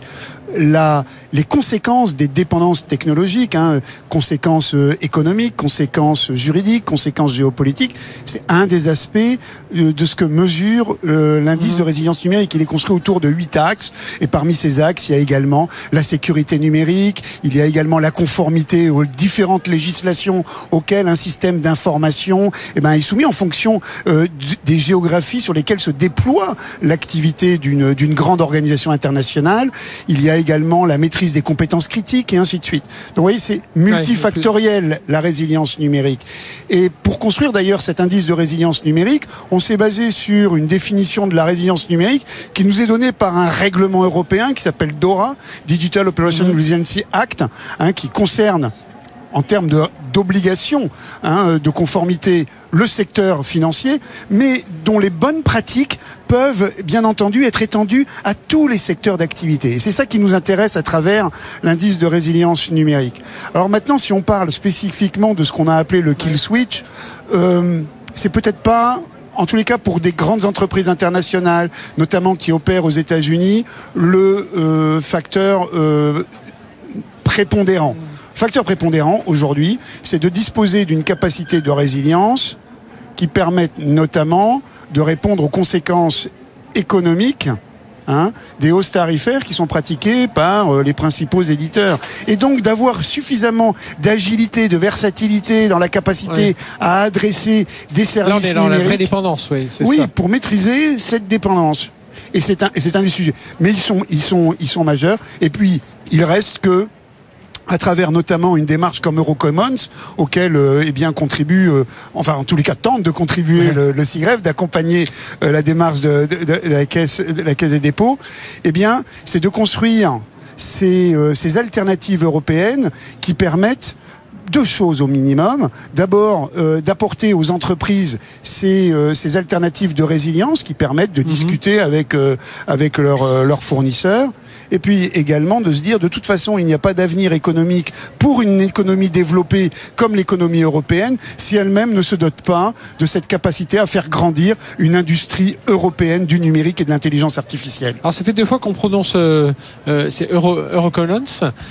S17: la, les conséquences des dépendances technologiques, hein, conséquences euh, économiques, conséquences juridiques, conséquences géopolitiques, c'est un des aspects euh, de ce que mesure euh, l'indice mmh. de résilience numérique. Il est construit autour de huit axes, et parmi ces axes, il y a également la sécurité numérique, il y a également la conformité aux différentes législations auxquelles un système d'information eh ben, est soumis en fonction euh, des géographies sur lesquelles se déploie l'activité d'une, d'une grande organisation internationale. Il y a également la maîtrise des compétences critiques et ainsi de suite. Donc vous voyez, c'est multifactoriel la résilience numérique. Et pour construire d'ailleurs cet indice de résilience numérique, on s'est basé sur une définition de la résilience numérique qui nous est donnée par un règlement européen qui s'appelle DORA, Digital Operation mmh. Resiliency Act, hein, qui concerne en termes de, d'obligation hein, de conformité le secteur financier, mais dont les bonnes pratiques peuvent bien entendu être étendues à tous les secteurs d'activité. Et c'est ça qui nous intéresse à travers l'indice de résilience numérique. Alors maintenant, si on parle spécifiquement de ce qu'on a appelé le kill switch, euh, c'est peut-être pas... En tous les cas, pour des grandes entreprises internationales, notamment qui opèrent aux États-Unis, le euh, facteur euh, prépondérant. Facteur prépondérant, aujourd'hui, c'est de disposer d'une capacité de résilience qui permette notamment de répondre aux conséquences économiques hein, des hausses tarifaires qui sont pratiquées par euh, les principaux éditeurs. Et donc d'avoir suffisamment d'agilité, de versatilité dans la capacité oui. à adresser des services numériques.
S9: Là, on est dans la vraie dépendance, oui, c'est
S17: oui,
S9: ça.
S17: pour maîtriser cette dépendance. Et c'est un, et c'est un des sujets. Mais ils sont, ils sont, ils sont majeurs. Et puis, il reste que, à travers notamment une démarche comme Eurocommons, auquel euh, eh bien contribue, euh, enfin en tous les cas tente de contribuer ouais. le, le C I R E F, d'accompagner euh, la démarche de, de, de, la caisse, de la caisse des dépôts. Eh bien, c'est de construire ces, euh, ces alternatives européennes qui permettent deux choses au minimum. D'abord, euh, d'apporter aux entreprises ces, euh, ces alternatives de résilience qui permettent de mmh. discuter avec, euh, avec leurs euh, leurs fournisseurs. Et puis également de se dire, de toute façon, il n'y a pas d'avenir économique pour une économie développée comme l'économie européenne si elle-même ne se dote pas de cette capacité à faire grandir une industrie européenne du numérique et de l'intelligence artificielle.
S9: Alors ça fait deux fois qu'on prononce euh, euh, c'est Euro, Eurocommons.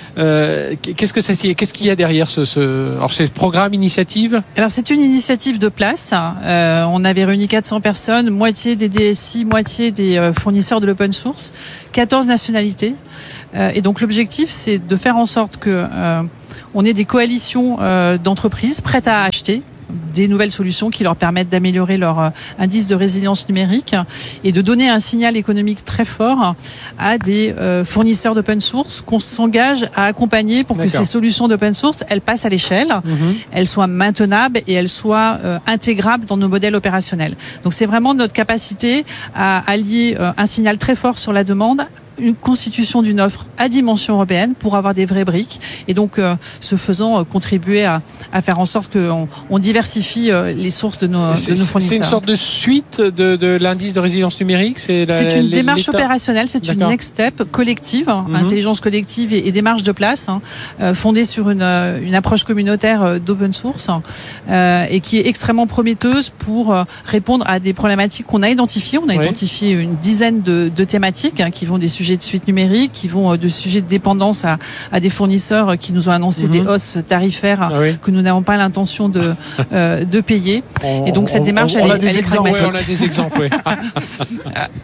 S9: Euh, qu'est-ce que ça, qu'est-ce qu'il y a derrière ce, ce alors c'est programme, initiative? Alors c'est une initiative de place. Euh, on avait réuni quatre cents personnes, moitié des D S I, moitié des euh, fournisseurs de l'open source, quatorze nationalités. Euh, et donc l'objectif, c'est de faire en sorte que euh, on ait des coalitions euh, d'entreprises prêtes à acheter des nouvelles solutions qui leur permettent d'améliorer leur euh, indice de résilience numérique et de donner un signal économique très fort à des euh, fournisseurs d'open source qu'on s'engage à accompagner pour D'accord. que ces solutions d'open source, elles passent à l'échelle, mmh. elles soient maintenables et elles soient euh, intégrables dans nos modèles opérationnels. Donc c'est vraiment notre capacité à allier euh, un signal très fort sur la demande, une constitution d'une offre à dimension européenne pour avoir des vraies briques et donc euh, ce faisant euh, contribuer à, à faire en sorte qu'on on diversifie euh, les sources de nos, de nos fournisseurs. C'est une sorte de suite de, de l'indice de résilience numérique. C'est la, c'est une les, démarche opérationnelle, c'est D'accord. une next step collective, mm-hmm. intelligence collective et, et démarche de place, hein, euh, fondée sur une, une approche communautaire euh, d'open source euh, et qui est extrêmement prometteuse pour euh, répondre à des problématiques qu'on a identifiées. On a oui. identifié une dizaine de, de thématiques hein, qui vont des sujets de suite numérique, qui vont de sujets de dépendance à, à des fournisseurs qui nous ont annoncé mmh. des hausses tarifaires ah oui. que nous n'avons pas l'intention de, euh, de payer. On, et donc cette démarche, on, on elle, est, elle est pragmatique. Ouais, on a des exemples. Oui.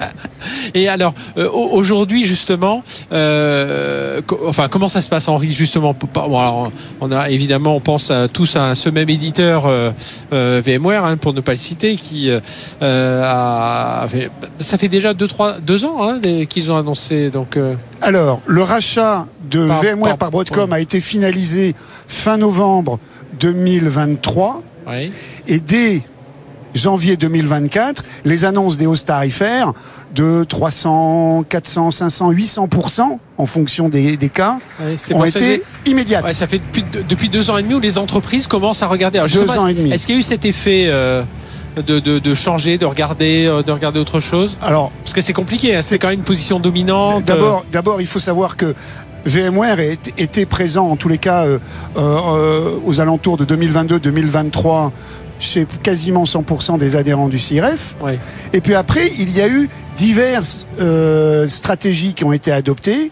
S9: Et alors, euh, aujourd'hui justement, euh, co- enfin comment ça se passe, Henri, justement bon, alors, on a évidemment, on pense à, tous à ce même éditeur euh, euh, VMware, hein, pour ne pas le citer, qui euh, a fait, ça fait déjà deux, trois, deux ans hein, les, qu'ils ont annoncé. Donc, euh... Alors, le rachat de par, VMware par, par Broadcom ouais. a été finalisé fin novembre deux mille vingt-trois ouais. et dès janvier deux mille vingt-quatre, les annonces des hausses tarifaires de trois cents, quatre cents, cinq cents, huit cents pour cent en fonction des, des cas ouais, ont été que... immédiates. Ouais, ça fait depuis, depuis deux ans et demi où les entreprises commencent à regarder. Alors, deux ans et demi. Est-ce qu'il y a eu cet effet euh... De, de, de changer, de regarder, de regarder autre chose? Alors, parce que c'est compliqué, hein, c'est, c'est quand même une position dominante. D'abord, d'abord, il faut savoir que VMware était présent, en tous les cas, euh, euh, aux alentours de deux mille vingt-deux deux mille vingt-trois, chez quasiment cent pour cent des adhérents du C I R E F. Ouais. Et puis après, il y a eu diverses euh, stratégies qui ont été adoptées.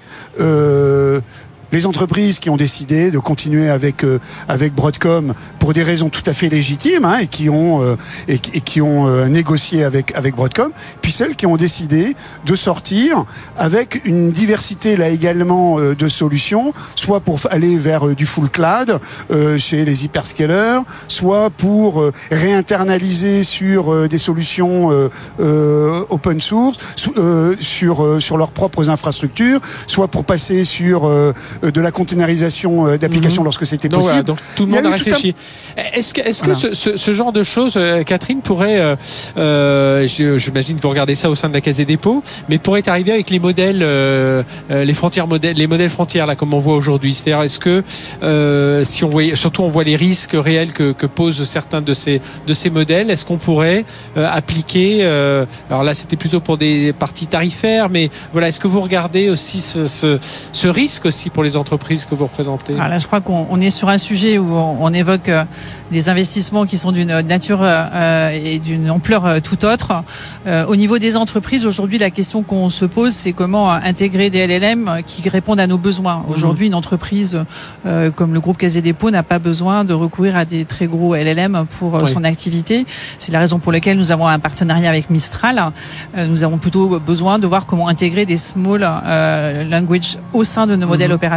S9: Euh, Les entreprises qui ont décidé de continuer avec euh, avec Broadcom pour des raisons tout à fait légitimes hein, et qui ont euh, et, et qui ont euh, négocié avec avec Broadcom, puis celles qui ont décidé de sortir avec une diversité là également euh, de solutions, soit pour aller vers euh, du full cloud euh, chez les hyperscalers, soit pour euh, réinternaliser sur euh, des solutions euh, euh, open source, euh, sur euh, sur leurs propres infrastructures, soit pour passer sur euh, de la containerisation d'applications mmh. lorsque c'était donc, possible. Voilà, donc tout le monde a, a réfléchi. Un... Est-ce que, est-ce voilà. que ce, ce, ce genre de choses, euh, Catherine, pourrait, euh, euh, je, j'imagine que vous regardez ça au sein de la Caisse des dépôts, mais pourrait arriver avec les modèles, euh, les frontières modèles, les modèles frontières là, comme on voit aujourd'hui. C'est-à-dire, est-ce que euh, si on voit, surtout on voit les risques réels que, que posent certains de ces de ces modèles, est-ce qu'on pourrait euh, appliquer euh, alors là, c'était plutôt pour des parties tarifaires, mais voilà, est-ce que vous regardez aussi ce, ce, ce risque aussi pour les entreprises que vous représentez? Alors là, je crois qu'on on est sur un sujet où on, on évoque euh, des investissements qui sont d'une nature euh, et d'une ampleur euh, tout autre. Euh, au niveau des entreprises, aujourd'hui, la question qu'on se pose, c'est comment intégrer des L L M qui répondent à nos besoins. Aujourd'hui, une entreprise euh, comme le groupe Caisse des dépôts n'a pas besoin de recourir à des très gros L L M pour euh, oui. son activité. C'est la raison pour laquelle nous avons un partenariat avec Mistral. Euh, nous avons plutôt besoin de voir comment intégrer des small euh, language au sein de nos modèles mmh. opérationnels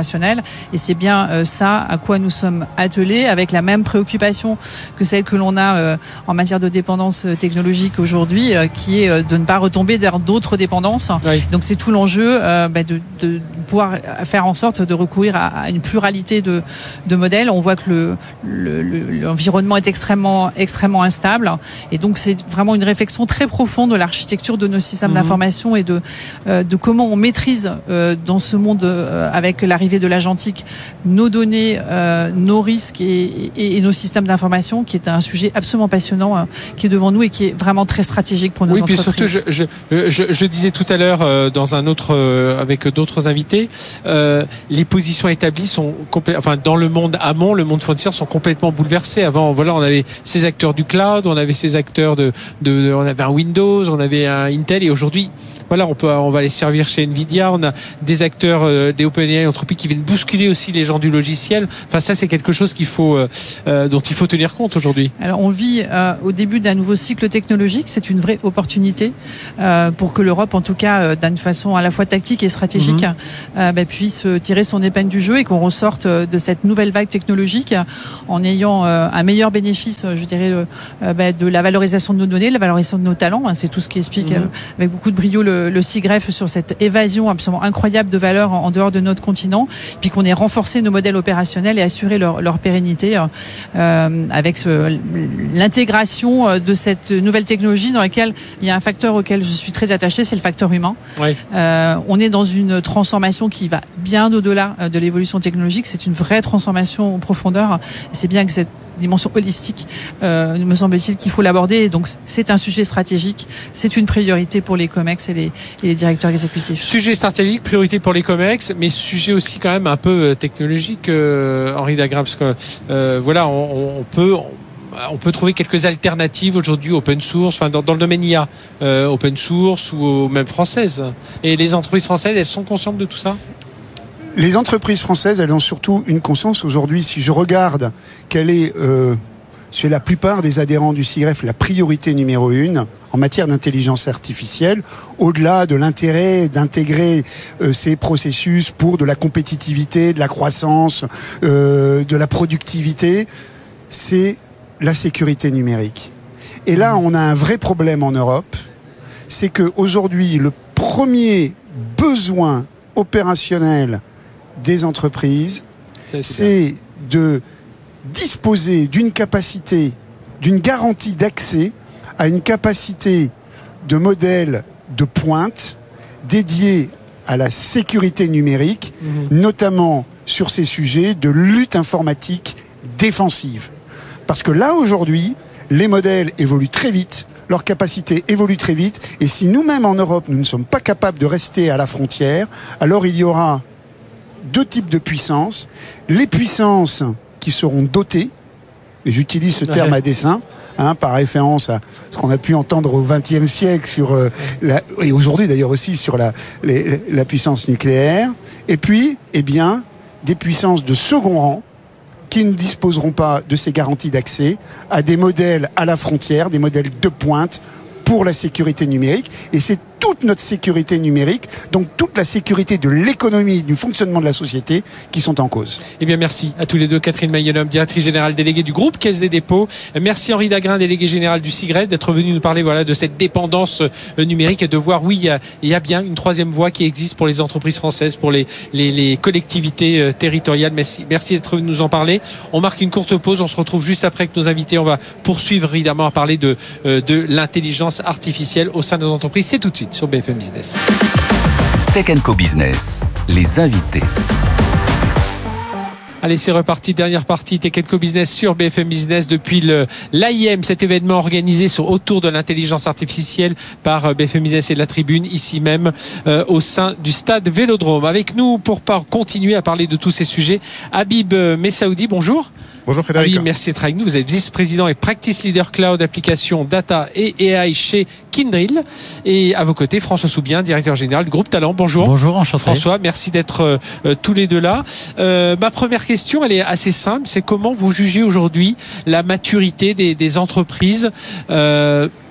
S16: opérationnel. Et c'est bien euh, ça à quoi nous sommes attelés, avec la même préoccupation que celle que l'on a euh, en matière de dépendance technologique aujourd'hui, euh, qui est euh, de ne pas retomber vers d'autres dépendances. Oui. Donc c'est tout l'enjeu euh, bah, de, de pouvoir faire en sorte de recourir à, à une pluralité de, de modèles. On voit que le, le, le, l'environnement est extrêmement, extrêmement instable. Et donc c'est vraiment une réflexion très profonde de l'architecture de nos systèmes mmh. d'information et de, euh, de comment on maîtrise euh, dans ce monde euh, avec l'arrivée de l'agentique nos données, euh, nos risques et, et, et nos systèmes d'information, qui est un sujet absolument passionnant euh, qui est devant nous et qui est vraiment très stratégique pour nos
S9: oui,
S16: entreprises.
S9: Oui, puis surtout, je, je, je, je le disais tout à l'heure euh, dans un autre, euh, avec d'autres invités, euh, les positions établies sont complè- enfin dans le monde amont, le monde fournisseur sont complètement bouleversés. Avant, voilà, on avait ces acteurs du cloud, on avait ces acteurs de, de, de on avait un Windows, on avait un Intel, et aujourd'hui, voilà, on peut, on va les servir chez Nvidia. On a des acteurs, euh, des OpenAI, Anthropic qui viennent bousculer aussi les gens du logiciel. Enfin, ça, c'est quelque chose qu'il faut, euh, dont il faut tenir compte aujourd'hui.
S16: Alors, on vit euh, au début d'un nouveau cycle technologique. C'est une vraie opportunité euh, pour que l'Europe, en tout cas, euh, d'une façon à la fois tactique et stratégique, mmh. euh, bah, puisse tirer son épingle du jeu et qu'on ressorte de cette nouvelle vague technologique en ayant euh, un meilleur bénéfice, je dirais, euh, bah, de la valorisation de nos données, de la valorisation de nos talents. Hein, c'est tout ce qui explique mmh. euh, avec beaucoup de brio le le C I G R E F sur cette évasion absolument incroyable de valeur en dehors de notre continent, puis qu'on ait renforcé nos modèles opérationnels et assuré leur, leur pérennité euh, avec ce, l'intégration de cette nouvelle technologie dans laquelle il y a un facteur auquel je suis très attachée, c'est le facteur humain. Oui. Euh, on est dans une transformation qui va bien au-delà de l'évolution technologique, c'est une vraie transformation en profondeur, et c'est bien que cette dimension holistique, euh, me semble-t-il qu'il faut l'aborder. Donc c'est un sujet stratégique, c'est une priorité pour les COMEX et les, et les directeurs exécutifs.
S9: Sujet stratégique, priorité pour les COMEX, mais sujet aussi quand même un peu technologique, euh, Henri Dagrain, parce que euh, voilà, on, on peut... On... On peut trouver quelques alternatives aujourd'hui open source, enfin dans, dans le domaine I A, euh, open source ou même françaises. Et les entreprises françaises, elles sont conscientes de tout ça ?
S17: Les entreprises françaises, elles ont surtout une conscience aujourd'hui. Si je regarde quelle est, euh, chez la plupart des adhérents du C I G R E F, la priorité numéro une en matière d'intelligence artificielle, au-delà de l'intérêt d'intégrer euh, ces processus pour de la compétitivité, de la croissance, euh, de la productivité, c'est la sécurité numérique. Et là, on a un vrai problème en Europe, c'est qu'aujourd'hui, le premier besoin opérationnel des entreprises, c'est, c'est de disposer d'une capacité, d'une garantie d'accès à une capacité de modèle de pointe dédiée à la sécurité numérique, mmh. notamment sur ces sujets de lutte informatique défensive. Parce que là, aujourd'hui, les modèles évoluent très vite, leurs capacités évoluent très vite, et si nous-mêmes en Europe, nous ne sommes pas capables de rester à la frontière, alors il y aura deux types de puissances. Les puissances qui seront dotées, et j'utilise ce terme à dessein, hein, par référence à ce qu'on a pu entendre au vingtième siècle, sur, euh, la, et aujourd'hui d'ailleurs aussi sur la, les, la puissance nucléaire, et puis, eh bien, des puissances de second rang, qui ne disposeront pas de ces garanties d'accès à des modèles à la frontière, des modèles de pointe pour la sécurité numérique. Et c'est toute notre sécurité numérique, donc toute la sécurité de l'économie, du fonctionnement de la société qui sont en cause.
S9: Eh bien, merci à tous les deux. Catherine Mayenhomme, directrice générale déléguée du groupe Caisse des dépôts. Merci Henri Dagrain, délégué général du C I G R E F, d'être venu nous parler voilà, de cette dépendance numérique et de voir, oui, il y a, il y a bien une troisième voie qui existe pour les entreprises françaises, pour les, les, les collectivités territoriales. Merci, merci d'être venu nous en parler. On marque une courte pause. On se retrouve juste après avec nos invités. On va poursuivre évidemment à parler de, de l'intelligence artificielle au sein de nos entreprises. C'est tout de suite sur B F M Business.
S3: Tech and Co Business, les invités.
S9: Allez, c'est reparti. Dernière partie Tech and Co Business sur B F M Business depuis le l'A I M, cet événement organisé sur, autour de l'intelligence artificielle par B F M Business et de la Tribune, ici même euh, au sein du stade Vélodrome. Avec nous pour par, continuer à parler de tous ces sujets, Habib Messaoudi, bonjour.
S18: Bonjour Frédéric.
S9: Habib, merci d'être avec nous. Vous êtes vice-président et practice leader cloud, application, data et A I chez Kyndryl. Et à vos côtés, François Soubien, directeur général du groupe Talent. Bonjour.
S19: Bonjour, enchanté.
S9: François, merci d'être euh, tous les deux là. Euh, ma première question, elle est assez simple. C'est comment vous jugez aujourd'hui la maturité des, des entreprises euh,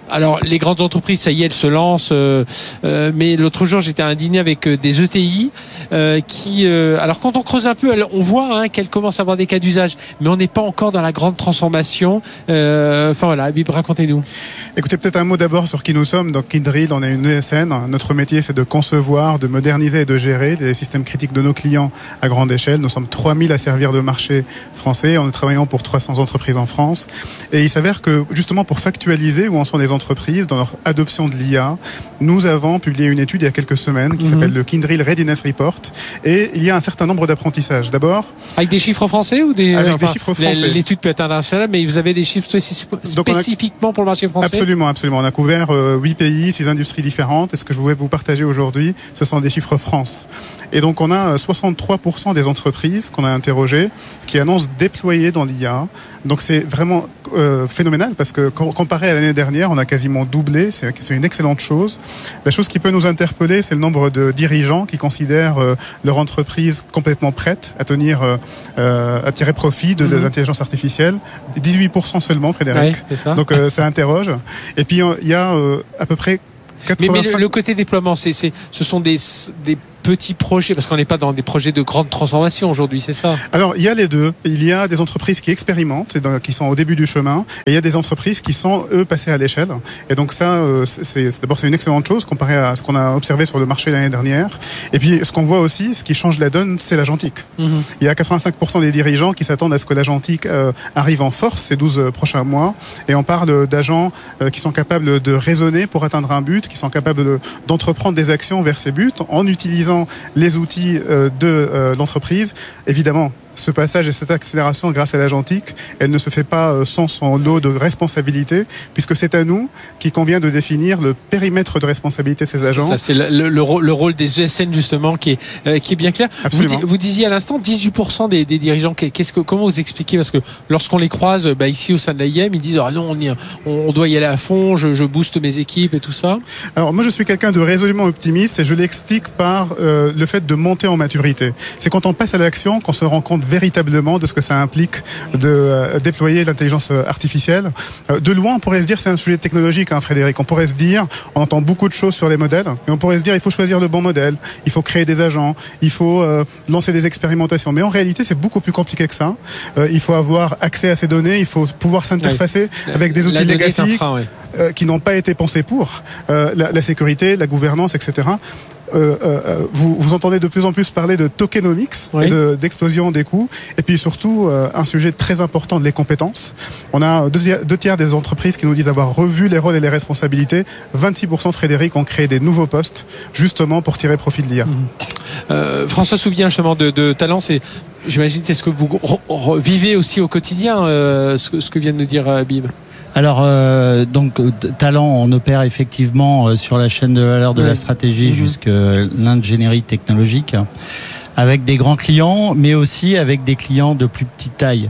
S9: Alors, les grandes entreprises, ça y est, elles se lancent. Euh, euh, mais l'autre jour, j'étais à un dîner avec des E T I euh, qui... Euh, alors, quand on creuse un peu, on voit hein, qu'elles commencent à avoir des cas d'usage. Mais on n'est pas encore dans la grande transformation. Euh, enfin, voilà, Bib, racontez-nous.
S18: Écoutez, peut-être un mot d'abord sur qui nous sommes. Donc, Kyndryl, on est une E S N. Notre métier, c'est de concevoir, de moderniser et de gérer des systèmes critiques de nos clients à grande échelle. Nous sommes trois mille à servir de marché français. On est travaillant pour trois cents entreprises en France. Et il s'avère que, justement, pour factualiser où en sont les entreprises dans leur adoption de l'I A, nous avons publié une étude il y a quelques semaines qui mmh. s'appelle le Kyndryl Readiness Report, et il y a un certain nombre d'apprentissages. D'abord,
S9: avec des chiffres français ou des
S18: avec
S9: enfin,
S18: des chiffres français.
S9: L'étude peut être internationale, mais vous avez des chiffres spécifiquement a... pour le marché français.
S18: Absolument, absolument. On a couvert euh, huit pays, six industries différentes. Et ce que je voulais vous partager aujourd'hui, ce sont des chiffres France. Et donc on a soixante-trois pour cent des entreprises qu'on a interrogées qui annoncent déployer dans l'I A. Donc c'est vraiment euh, phénoménal parce que comparé à l'année dernière, on a quasiment doublé. C'est, c'est une excellente chose. La chose qui peut nous interpeller, c'est le nombre de dirigeants qui considèrent euh, leur entreprise complètement prête à tenir, euh, à tirer profit de, de l'intelligence artificielle. dix-huit pour cent seulement, Frédéric.
S9: Ouais, c'est ça.
S18: Donc euh, ça interroge. Et puis il y a euh, à peu près quatre-vingt-cinq...
S9: Mais, mais le, le côté déploiement, c'est, c'est, ce sont des, des petits projets, parce qu'on n'est pas dans des projets de grande transformation aujourd'hui, c'est ça?
S18: Alors, il y a les deux. Il y a des entreprises qui expérimentent, c'est dans, qui sont au début du chemin, et il y a des entreprises qui sont, eux, passées à l'échelle. Et donc ça, c'est, c'est, d'abord, c'est une excellente chose comparé à ce qu'on a observé sur le marché l'année dernière. Et puis, ce qu'on voit aussi, ce qui change la donne, c'est l'agentique. Mm-hmm. Il y a quatre-vingt-cinq pour cent des dirigeants qui s'attendent à ce que l'agentique euh, arrive en force ces douze prochains mois. Et on parle d'agents euh, qui sont capables de raisonner pour atteindre un but, qui sont capables de, d'entreprendre des actions vers ces buts en utilisant les outils euh, de euh, l'entreprise. Évidemment, ce passage et cette accélération grâce à l'agentique, elle ne se fait pas sans son lot de responsabilité, puisque c'est à nous qu'il convient de définir le périmètre de responsabilité de ces agents.
S9: C'est ça, c'est le, le, le rôle des E S N justement qui est, euh, qui est bien clair.
S18: Absolument.
S9: Vous, vous disiez à l'instant dix-huit pour cent des, des dirigeants. Qu'est-ce que, comment vous expliquez? Parce que lorsqu'on les croise bah, ici au sein de l'A I M, ils disent ah non, on, y, on doit y aller à fond, je, je booste mes équipes et tout ça.
S18: Alors moi je suis quelqu'un de résolument optimiste et je l'explique par euh, le fait de monter en maturité. C'est quand on passe à l'action qu'on se rend compte véritablement de ce que ça implique de euh, déployer l'intelligence artificielle. Euh, de loin, on pourrait se dire c'est un sujet technologique, hein, Frédéric. On pourrait se dire, on entend beaucoup de choses sur les modèles, et on pourrait se dire il faut choisir le bon modèle, il faut créer des agents, il faut euh, lancer des expérimentations. Mais en réalité, c'est beaucoup plus compliqué que ça. Euh, il faut avoir accès à ces données, il faut pouvoir s'interfacer oui. avec des outils legacy oui. euh, qui n'ont pas été pensés pour euh, la, la sécurité, la gouvernance, et cetera. Euh, euh, vous, vous entendez de plus en plus parler de tokenomics oui. et de, d'explosion des coûts, et puis surtout euh, un sujet très important de les compétences. On a deux, deux tiers des entreprises qui nous disent avoir revu les rôles et les responsabilités. vingt-six pour cent, Frédéric, ont créé des nouveaux postes justement pour tirer profit de l'I A. Mmh.
S9: Euh, François Soubien, justement, de, de Talent, c'est, j'imagine, c'est ce que vous re- re- vivez aussi au quotidien, euh, ce, que, ce que vient de nous dire euh, Bib.
S19: Alors, euh, donc, Talent, on opère effectivement euh, sur la chaîne de valeur de oui. la stratégie mmh. jusqu'à l'ingénierie technologique, avec des grands clients, mais aussi avec des clients de plus petite taille.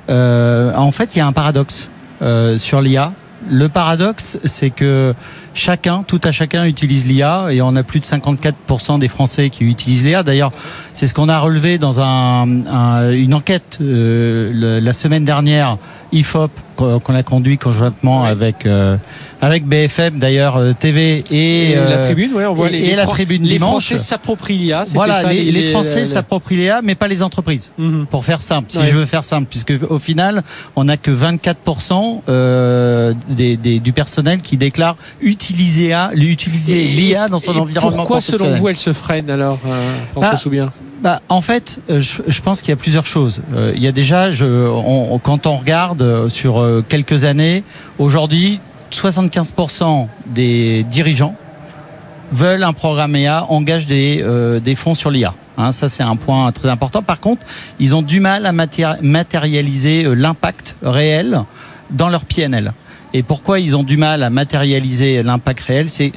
S19: Euh, en fait, il y a un paradoxe euh, sur l'I A. Le paradoxe, c'est que chacun, tout à chacun utilise l'I A, et on a plus de cinquante-quatre pour cent des Français qui utilisent l'I A. D'ailleurs, c'est ce qu'on a relevé dans un, un, une enquête euh, le, la semaine dernière, I F O P, qu'on a conduit conjointement ouais. avec euh, avec B F M d'ailleurs euh, T V et,
S9: et euh, la Tribune, ouais, on voit
S19: et,
S9: les,
S19: et
S9: les
S19: la
S9: Fran-
S19: Tribune
S9: les
S19: dimanche.
S9: Français s'approprient l'I A.
S19: Voilà,
S9: ça,
S19: les,
S9: les,
S19: les Français
S9: les...
S19: s'approprient l'I A, mais pas les entreprises. Mm-hmm. Pour faire simple, si ouais. je veux faire simple, puisque au final, on n'a que vingt-quatre pour cent euh, des, des, du personnel qui déclare utiliser, A, utiliser l'I A dans son
S9: et
S19: environnement
S9: pourquoi,
S19: professionnel.
S9: Pourquoi, selon vous, elle se freine alors, euh, François
S19: bah,
S9: Soubien?
S19: Bah, en fait, je, je pense qu'il y a plusieurs choses. Euh, il y a déjà, je, on, quand on regarde sur euh, quelques années, aujourd'hui, soixante-quinze pour cent des dirigeants veulent un programme I A, engagent des, euh, des fonds sur l'I A. Hein, ça, c'est un point très important. Par contre, ils ont du mal à matéri- matérialiser euh, l'impact réel dans leur P N L. Et pourquoi ils ont du mal à matérialiser l'impact réel? C'est très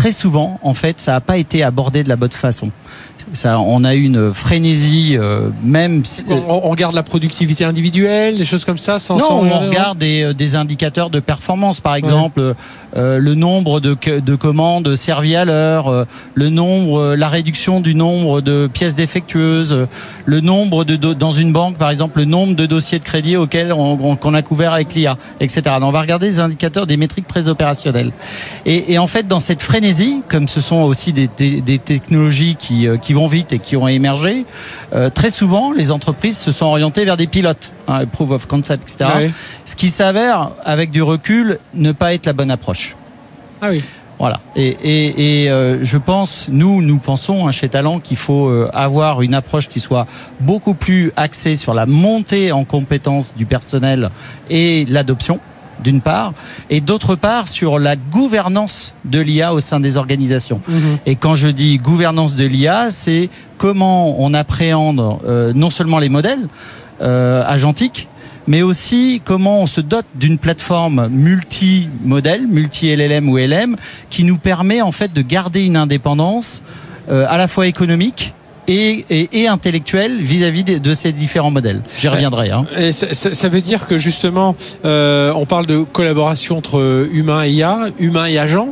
S19: très souvent, en fait, ça n'a pas été abordé de la bonne façon. Ça, on a eu une frénésie, euh, même.
S9: On, on regarde la productivité individuelle, des choses comme ça, sans.
S19: Non,
S9: sans
S19: on regarde des, des indicateurs de performance, par exemple, ouais. euh, le nombre de, de commandes servies à l'heure, euh, le nombre, la réduction du nombre de pièces défectueuses, euh, le nombre de dans une banque, par exemple, le nombre de dossiers de crédit auxquels on, on, qu'on a couvert avec l'I A, et cetera. Donc, on va regarder des indicateurs, des métriques très opérationnelles. Et, et en fait, dans cette frénésie, comme ce sont aussi des, des, des technologies qui, qui vont vite et qui ont émergé, euh, très souvent les entreprises se sont orientées vers des pilotes, hein, proof of concept, et cetera. Oui. Ce qui s'avère, avec du recul, ne pas être la bonne approche.
S9: Ah oui.
S19: Voilà. Et, et, et euh, je pense, nous, nous pensons hein, chez Talent qu'il faut euh, avoir une approche qui soit beaucoup plus axée sur la montée en compétences du personnel et l'adoption, d'une part, et d'autre part sur la gouvernance de l'I A au sein des organisations. Mmh. Et quand je dis gouvernance de l'I A, c'est comment on appréhende euh, non seulement les modèles euh, agentiques, mais aussi comment on se dote d'une plateforme multi-modèle, multi-L L M ou L M, qui nous permet en fait de garder une indépendance euh, à la fois économique, Et, et, et intellectuel vis-à-vis de, de ces différents modèles. J'y reviendrai. Hein.
S9: Et ça, ça, ça veut dire que justement, euh, on parle de collaboration entre humain et I A, humain et agent.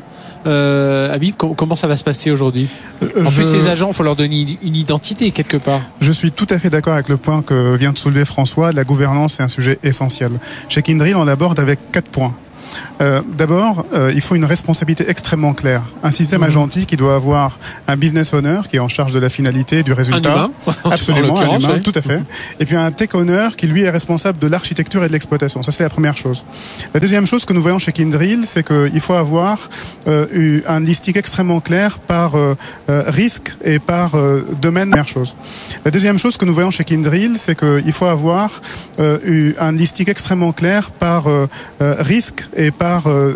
S9: Euh, Habib, comment ça va se passer aujourd'hui ? En
S18: Je...
S9: plus, ces agents, il faut leur donner une identité quelque part.
S18: Je suis tout à fait d'accord avec le point que vient de soulever François. La gouvernance est un sujet essentiel. Chez Kyndryl, on l'aborde avec quatre points. Euh, d'abord, euh, il faut une responsabilité extrêmement claire. Un système mmh. agentique qui doit avoir un business owner qui est en charge de la finalité, du résultat.
S9: Un humain.
S18: Absolument, un humain,
S9: ouais.
S18: tout à fait. Et puis un tech owner qui lui est responsable de l'architecture et de l'exploitation. Ça, c'est la première chose. La deuxième chose que nous voyons chez Kyndryl, c'est qu'il faut avoir euh, un listing extrêmement clair par euh, risque et par euh, domaine. Première chose. La deuxième chose que nous voyons chez Kyndryl, c'est qu'il faut avoir euh, un listing extrêmement clair par euh, risque et par euh,